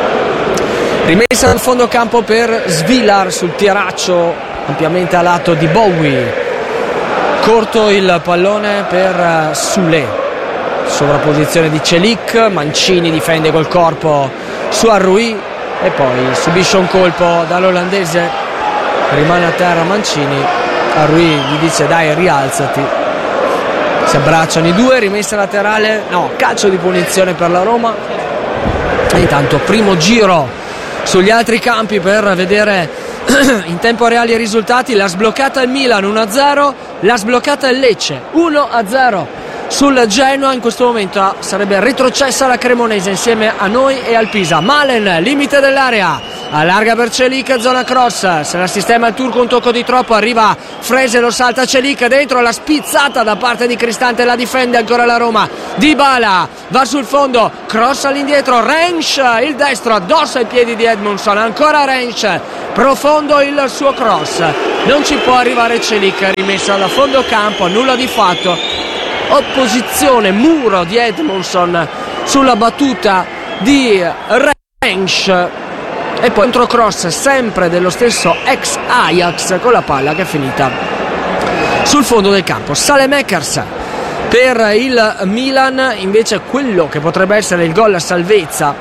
Rimessa nel fondo campo per Svilar sul tiraccio ampiamente a lato di Bowie, corto il pallone per Sule, sovrapposizione di Celik, Mancini difende col corpo su Rui e poi subisce un colpo dall'olandese, rimane a terra Mancini, Rui gli dice dai rialzati, si abbracciano i due, rimessa laterale, no, calcio di punizione per la Roma. E intanto primo giro sugli altri campi per vedere in tempo reale i risultati. L'ha sbloccata il Milan 1-0, l'ha sbloccata il Lecce 1-0 sul Genoa. In questo momento sarebbe retrocessa la Cremonese insieme a noi e al Pisa. Malen, limite dell'area, allarga per Celik, zona cross, se la sistema il turco, un tocco di troppo, arriva Frese, lo salta Celik, dentro la spizzata da parte di Cristante, la difende ancora la Roma. Dybala va sul fondo, cross all'indietro, Rensch, il destro addosso ai piedi di Edmondson, ancora Rensch, profondo il suo cross, non ci può arrivare Celik, rimessa da fondo campo, nulla di fatto, opposizione, muro di Edmondson sulla battuta di Rensch e poi controcross sempre dello stesso ex Ajax con la palla che è finita sul fondo del campo. Saelemaekers per il Milan, invece quello che potrebbe essere il gol a salvezza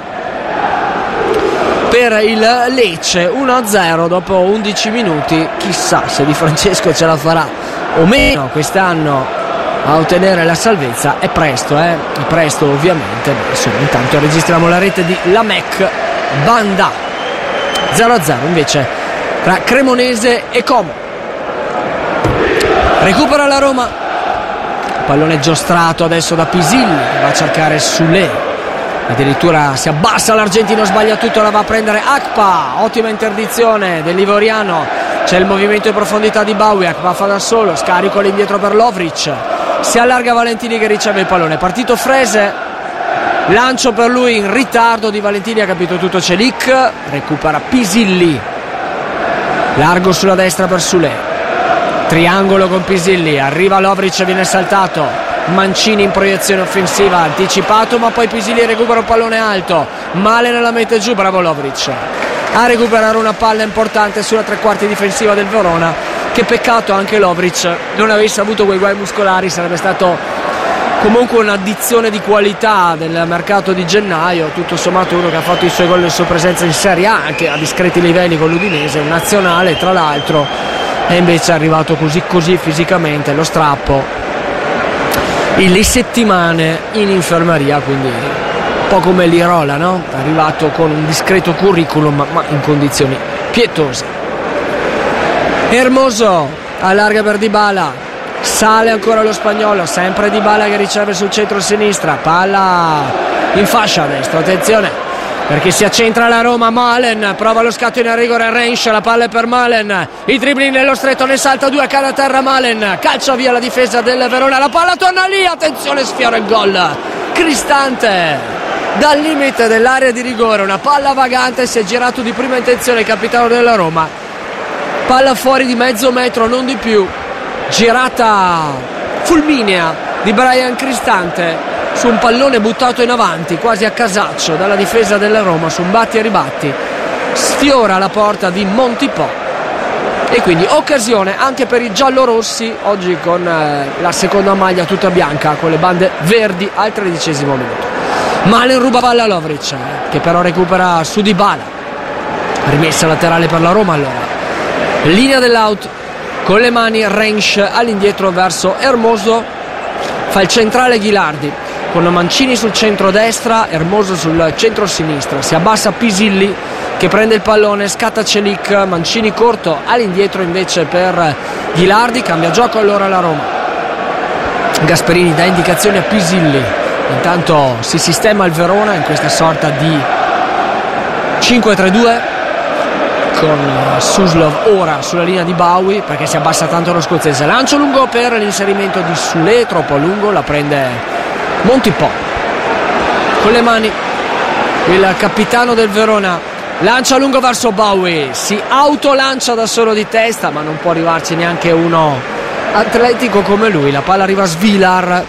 per il Lecce, 1-0 dopo 11 minuti. Chissà se Di Francesco ce la farà o meno quest'anno a ottenere la salvezza. È presto, è presto ovviamente. Insomma, intanto registriamo la rete di Lamek Banda. 0-0 invece tra Cremonese e Como. Recupera la Roma, pallone giostrato adesso da Pisilli che va a cercare Soulé, addirittura si abbassa l'argentino, sbaglia tutto, la va a prendere Akpa, ottima interdizione dell'ivoriano, c'è il movimento in profondità di Bowie, Akpa fa da solo, scarico all'indietro per Lovric, si allarga Valentini che riceve il pallone, partito Frese, lancio per lui in ritardo di Valentini, ha capito tutto Celik, recupera Pisilli, largo sulla destra per Soulé, triangolo con Pisilli, arriva Lovric, viene saltato, Mancini in proiezione offensiva, anticipato, ma poi Pisilli recupera un pallone alto, Malen la mette giù, bravo Lovric a recuperare una palla importante sulla tre quarti difensiva del Verona. Che peccato anche Lovric non avesse avuto quei guai muscolari, sarebbe stato comunque un'addizione di qualità del mercato di gennaio, tutto sommato uno che ha fatto i suoi gol e la sua presenza in Serie A anche a discreti livelli con l'Udinese, un nazionale tra l'altro, e invece è arrivato così fisicamente, lo strappo, le settimane in infermeria, quindi un po' come l'Irola, no? È arrivato con un discreto curriculum ma in condizioni pietose. Hermoso allarga per Dybala, sale ancora lo spagnolo, sempre Dybala che riceve sul centro-sinistra, palla in fascia a destra, attenzione perché si accentra la Roma. Malen prova lo scatto in rigore, Rensch, la palla è per Malen, i dribbling nello stretto, ne salta due, cade a terra Malen, calcia via la difesa del Verona, la palla torna lì, attenzione, sfiora il gol Cristante dal limite dell'area di rigore, una palla vagante, si è girato di prima intenzione il capitano della Roma, palla fuori di mezzo metro, non di più, girata fulminea di Bryan Cristante su un pallone buttato in avanti quasi a casaccio dalla difesa della Roma, su un batti e ribatti, sfiora la porta di Montipò e quindi occasione anche per i giallorossi oggi con la seconda maglia tutta bianca con le bande verdi al 13° minuto. Malen ruba palla a Lovric che però recupera su Dybala, rimessa laterale per la Roma, allora linea dell'out con le mani, Rensch all'indietro verso Hermoso, fa il centrale Ghilardi con Mancini sul centro-destra, Hermoso sul centro-sinistra, si abbassa Pisilli che prende il pallone, scatta Celik, Mancini corto all'indietro invece per Ghilardi, cambia gioco allora la Roma, Gasperini dà indicazioni a Pisilli, intanto si sistema il Verona in questa sorta di 5-3-2 con Suslov ora sulla linea di Bowie perché si abbassa tanto lo scozzese, lancio lungo per l'inserimento di Soulé, troppo a lungo, la prende Montipò con le mani, il capitano del Verona lancia lungo verso Bowie, si autolancia da solo di testa ma non può arrivarci neanche uno atletico come lui, la palla arriva a Svilar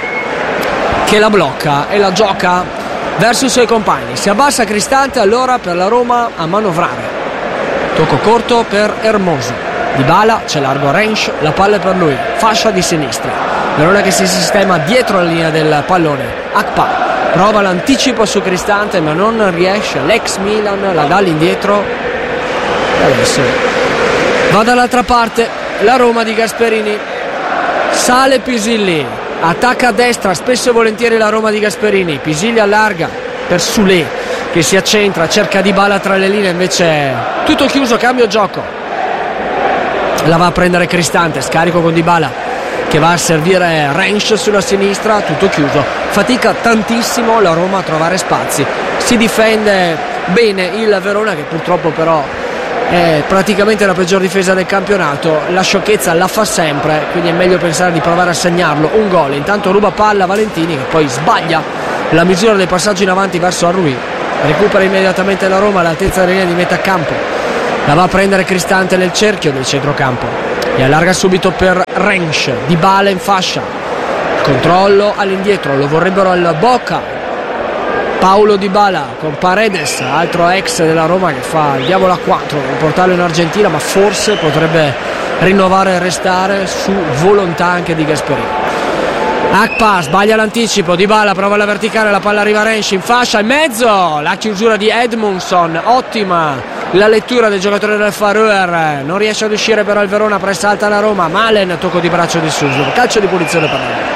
che la blocca e la gioca verso i suoi compagni, si abbassa Cristante allora per la Roma a manovrare, tocco corto per Hermoso, Dybala c'è largo a Rensch, la palla è per lui, fascia di sinistra, Verona che si sistema dietro la linea del pallone, Akpa prova l'anticipo su Cristante ma non riesce, l'ex Milan la dà all'indietro e adesso va dall'altra parte la Roma di Gasperini, sale Pisilli, attacca a destra spesso e volentieri la Roma di Gasperini, Pisilli allarga per Soulé che si accentra, cerca Dybala tra le linee, invece tutto chiuso, cambio gioco, la va a prendere Cristante, scarico con Dybala che va a servire Rensch sulla sinistra, tutto chiuso, fatica tantissimo la Roma a trovare spazi, si difende bene il Verona, che purtroppo però è praticamente la peggior difesa del campionato, la sciocchezza la fa sempre, quindi è meglio pensare di provare a segnarlo un gol. Intanto ruba palla Valentini, che poi sbaglia la misura dei passaggi in avanti verso Arrui, recupera immediatamente la Roma all'altezza della linea di metà campo, la va a prendere Cristante nel cerchio del centrocampo e allarga subito per Rensch, Dybala in fascia, controllo all'indietro, lo vorrebbero al Boca, Paulo Dybala con Paredes, altro ex della Roma che fa il diavolo a 4 per portarlo in Argentina, ma forse potrebbe rinnovare e restare su volontà anche di Gasperini. Akpa sbaglia l'anticipo, Dybala prova la verticale, la palla arriva a Rensch in fascia, in mezzo la chiusura di Edmundson, ottima la lettura del giocatore del Faröer, non riesce ad uscire però il Verona, pressa alta la Roma, Malen, tocco di braccio di Suso, calcio di punizione per Roma.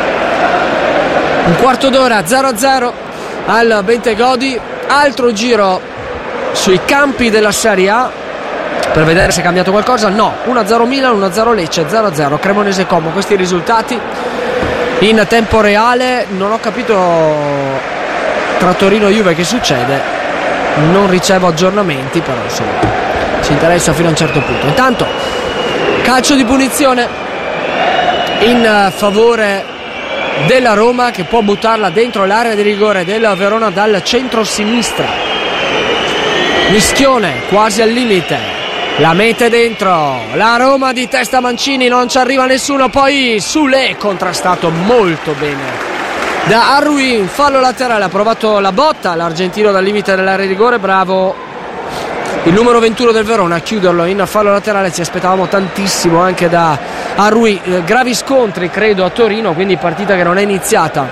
Un quarto d'ora, 0-0 al Bentegodi, altro giro sui campi della Serie A per vedere se è cambiato qualcosa. No, 1-0 Milan, 1-0 Lecce, 0-0 Cremonese Como. Questi risultati in tempo reale. Non ho capito tra Torino e Juve che succede, non ricevo aggiornamenti, però insomma ci interessa fino a un certo punto. Intanto calcio di punizione in favore della Roma, che può buttarla dentro l'area di rigore del Verona dal centro-sinistra. Mischione quasi al limite, la mette dentro la Roma di testa Mancini, non ci arriva nessuno, poi Sule contrastato molto bene da Arrui, fallo laterale, ha provato la botta l'argentino dal limite dell'area di rigore, bravo il numero 21 del Verona a chiuderlo in fallo laterale. Ci aspettavamo tantissimo anche da Arrui, gravi scontri credo a Torino, quindi partita che non è iniziata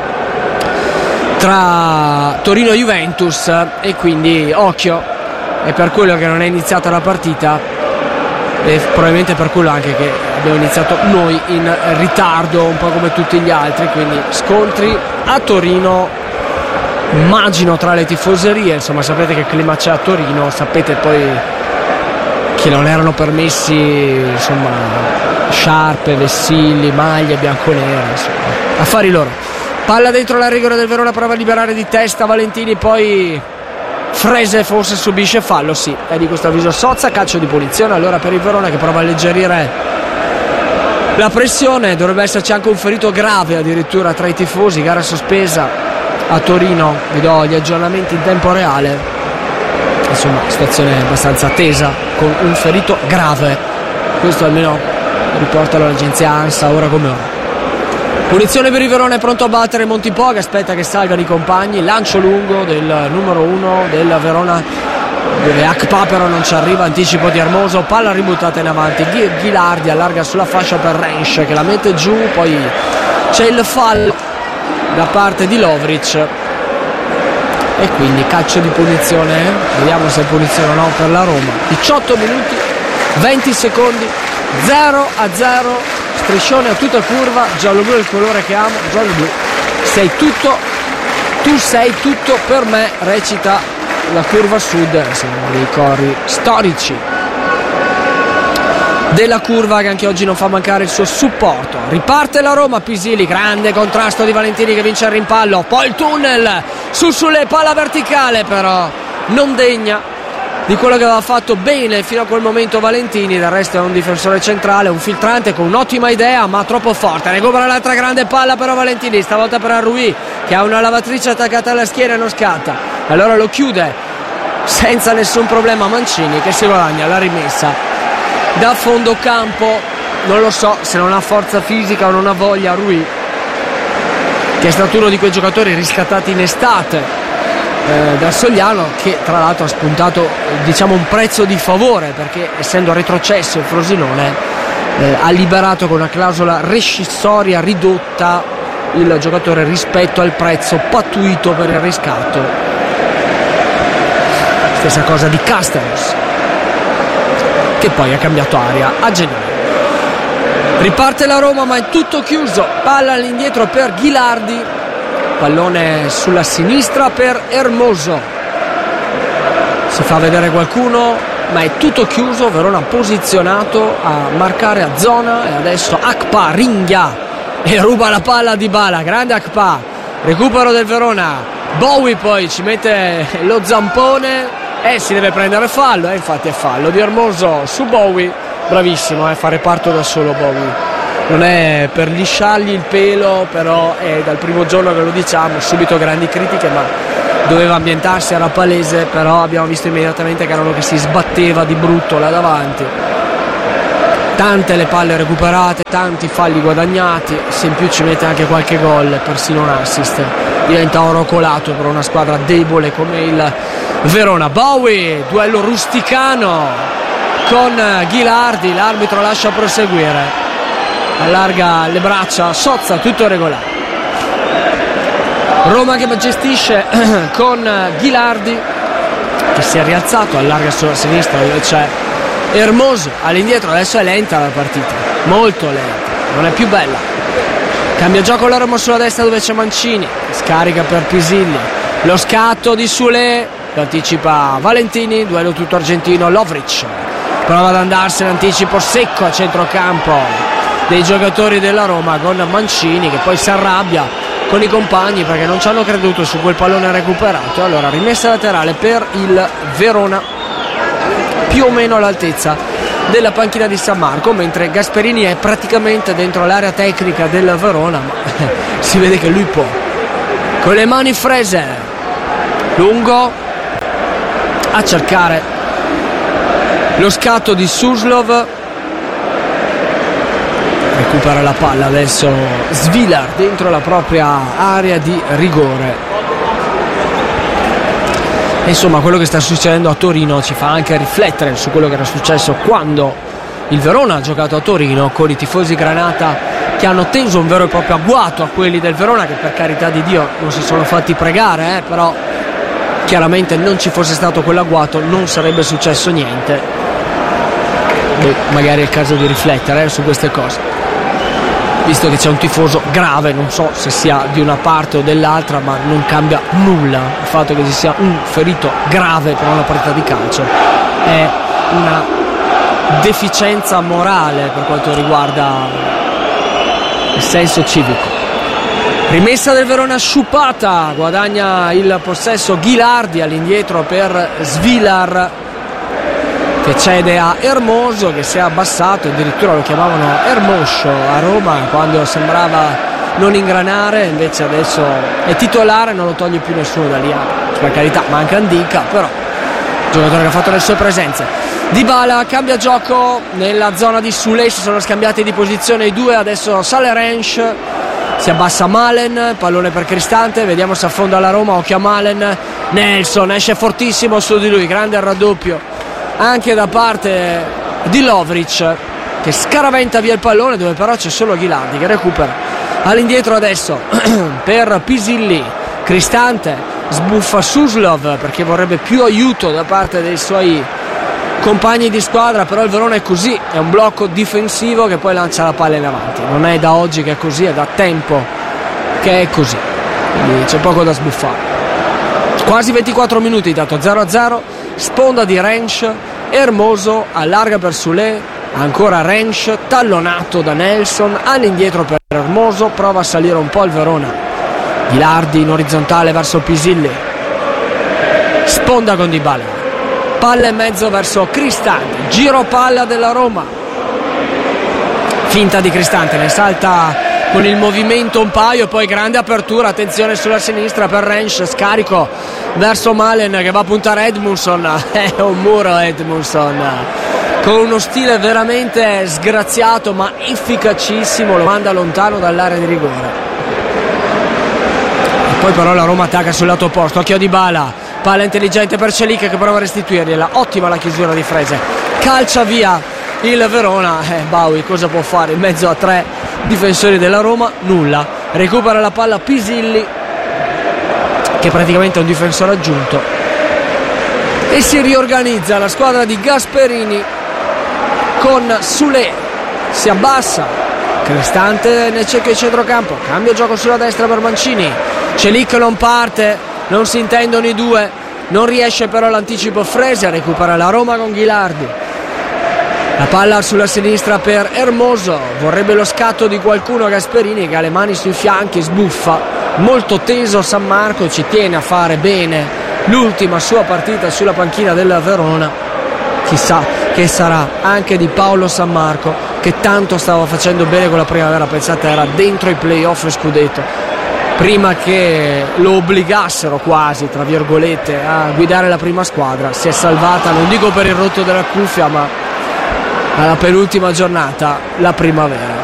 tra Torino e Juventus, e quindi occhio, è per quello che non è iniziata la partita e probabilmente per quello anche che abbiamo iniziato noi in ritardo, un po' come tutti gli altri. Quindi scontri a Torino, immagino tra le tifoserie, insomma sapete che clima c'è a Torino, sapete poi che non erano permessi insomma sciarpe, vessilli, maglie bianconere, insomma affari loro. Palla dentro la rigore del Verona, prova a liberare di testa Valentini, poi Frese forse subisce fallo, sì, è di questo avviso Sozza, calcio di punizione allora per il Verona, che prova a alleggerire la pressione. Dovrebbe esserci anche un ferito grave addirittura tra i tifosi, gara sospesa a Torino, vi do gli aggiornamenti in tempo reale, insomma situazione abbastanza tesa con un ferito grave, questo almeno riportalo l'agenzia ANSA ora come ora. Punizione per il Verona, è pronto a battere Montipò, che aspetta che salgano i compagni, lancio lungo del numero 1 del Verona dove Akpa però non ci arriva, anticipo di Hermoso, palla ributtata in avanti, Ghilardi allarga sulla fascia per Rensch che la mette giù, poi c'è il fallo da parte di Lovric e quindi calcio di punizione, vediamo se è punizione o no per la Roma. 18 minuti 20 secondi, 0-0, striscione a tutta curva, giallo-blu è il colore che amo, giallo-blu, sei tutto, tu sei tutto per me, recita la curva sud, siamo dei cori storici della curva che anche oggi non fa mancare il suo supporto. Riparte la Roma, Pisili, grande contrasto di Valentini che vince il rimpallo, poi il tunnel sulle palla verticale però non degna di quello che aveva fatto bene fino a quel momento Valentini. Del resto è un difensore centrale, un filtrante con un'ottima idea ma troppo forte. Recupera l'altra grande palla però Valentini, stavolta per Arrui che ha una lavatrice attaccata alla schiena e non scatta, allora lo chiude senza nessun problema Mancini, che si guadagna la rimessa da fondo campo. Non lo so se non ha forza fisica o non ha voglia Arrui, che è stato uno di quei giocatori riscattati in estate da Sogliano, che tra l'altro ha spuntato diciamo un prezzo di favore perché essendo retrocesso il Frosinone ha liberato con una clausola rescissoria ridotta il giocatore rispetto al prezzo pattuito per il riscatto. Stessa cosa di Castells, che poi ha cambiato aria a gennaio. Riparte la Roma ma è tutto chiuso, palla all'indietro per Ghilardi, pallone sulla sinistra per Hermoso, si fa vedere qualcuno, ma è tutto chiuso. Verona posizionato a marcare a zona e adesso Akpa ringhia e ruba la palla a Dybala. Grande Akpa, recupero del Verona. Bowie poi ci mette lo zampone e si deve prendere fallo, infatti è fallo di Hermoso su Bowie. Bravissimo, fa reparto da solo Bowie. Non è per lisciargli il pelo, però è dal primo giorno che lo diciamo, subito grandi critiche, ma doveva ambientarsi, era palese, però abbiamo visto immediatamente che era uno che si sbatteva di brutto là davanti. Tante le palle recuperate, tanti falli guadagnati, se in più ci mette anche qualche gol, persino un assist, diventa oro colato per una squadra debole come il Verona. Bowie, duello rusticano con Ghilardi, l'arbitro lascia proseguire, allarga le braccia, Sozza, tutto regolare. Roma che gestisce con Ghilardi che si è rialzato, allarga sulla sinistra dove c'è Hermoso, all'indietro. Adesso è lenta la partita, molto lenta, non è più bella. Cambia gioco la Roma sulla destra dove c'è Mancini, scarica per Pisilli, lo scatto di Sule, lo anticipa Valentini, duello tutto argentino. Lovric prova ad andarsene, anticipo secco a centrocampo dei giocatori della Roma con Mancini che poi si arrabbia con i compagni perché non ci hanno creduto su quel pallone recuperato. Allora rimessa laterale per il Verona, più o meno all'altezza della panchina di San Marco, mentre Gasperini è praticamente dentro l'area tecnica del Verona, ma si vede che lui può. Con le mani Fraser, lungo a cercare lo scatto di Suslov, recupera la palla adesso Svilar dentro la propria area di rigore. Insomma, quello che sta succedendo a Torino ci fa anche riflettere su quello che era successo quando il Verona ha giocato a Torino, con i tifosi granata che hanno teso un vero e proprio agguato a quelli del Verona, che per carità di Dio non si sono fatti pregare, però chiaramente non ci fosse stato quell'agguato non sarebbe successo niente. Magari è il caso di riflettere su queste cose, visto che c'è un tifoso grave, non so se sia di una parte o dell'altra, ma non cambia nulla il fatto che ci sia un ferito grave per una partita di calcio. È una deficienza morale per quanto riguarda il senso civico. Rimessa del Verona sciupata, guadagna il possesso Ghilardi, all'indietro per Svilar che cede a Hermoso, che si è abbassato, addirittura lo chiamavano Hermoscio a Roma quando sembrava non ingranare, invece adesso è titolare, non lo toglie più nessuno da lì. Per carità, manca Andica, però giocatore che ha fatto le sue presenze. Dybala cambia gioco nella zona di Sule, si sono scambiati di posizione i due, adesso sale Rensch, si abbassa Malen, pallone per Cristante, vediamo se affonda la Roma, occhio a Malen. Nelson esce fortissimo su di lui, grande al raddoppio anche da parte di Lovric che scaraventa via il pallone, dove però c'è solo Ghilardi che recupera. All'indietro adesso per Pisilli, Cristante sbuffa Suslov perché vorrebbe più aiuto da parte dei suoi compagni di squadra, però il Verona è così, è un blocco difensivo che poi lancia la palla in avanti. Non è da oggi che è così, è da tempo che è così, quindi c'è poco da sbuffare. Quasi 24 minuti, intanto 0-0, sponda di Rensch, Hermoso allarga per Sule, ancora Rensch, tallonato da Nelson, all'indietro per Hermoso, prova a salire un po' il Verona. Ghilardi in orizzontale verso Pisilli, sponda con Dybala, palla in mezzo verso Cristante, giro palla della Roma, finta di Cristante, ne salta con il movimento un paio, poi grande apertura, attenzione sulla sinistra per Rensch, scarico verso Malen che va a puntare Edmundson, è un muro Edmundson, con uno stile veramente sgraziato ma efficacissimo, lo manda lontano dall'area di rigore. E poi però la Roma attacca sul lato opposto, occhio a Dybala, palla intelligente per Celic che prova a restituirgliela, ottima la chiusura di Frese, calcia via il Verona. Bowie cosa può fare in mezzo a tre difensori della Roma? Nulla. Recupera la palla Pisilli, che praticamente è un difensore aggiunto, e si riorganizza la squadra di Gasperini con Sule, si abbassa Cristante nel cerchio di centrocampo, cambia gioco sulla destra per Mancini, Celic non parte, non si intendono i due, non riesce però l'anticipo Fresia, recupera la Roma con Ghilardi, la palla sulla sinistra per Hermoso, vorrebbe lo scatto di qualcuno Gasperini che ha le mani sui fianchi, sbuffa, molto teso San Marco, ci tiene a fare bene l'ultima sua partita sulla panchina del Verona, chissà che sarà anche di Paolo San Marco che tanto stava facendo bene con la Primavera, pensate era dentro i playoff scudetto prima che lo obbligassero quasi tra virgolette a guidare la prima squadra, si è salvata non dico per il rotto della cuffia ma alla penultima giornata la Primavera.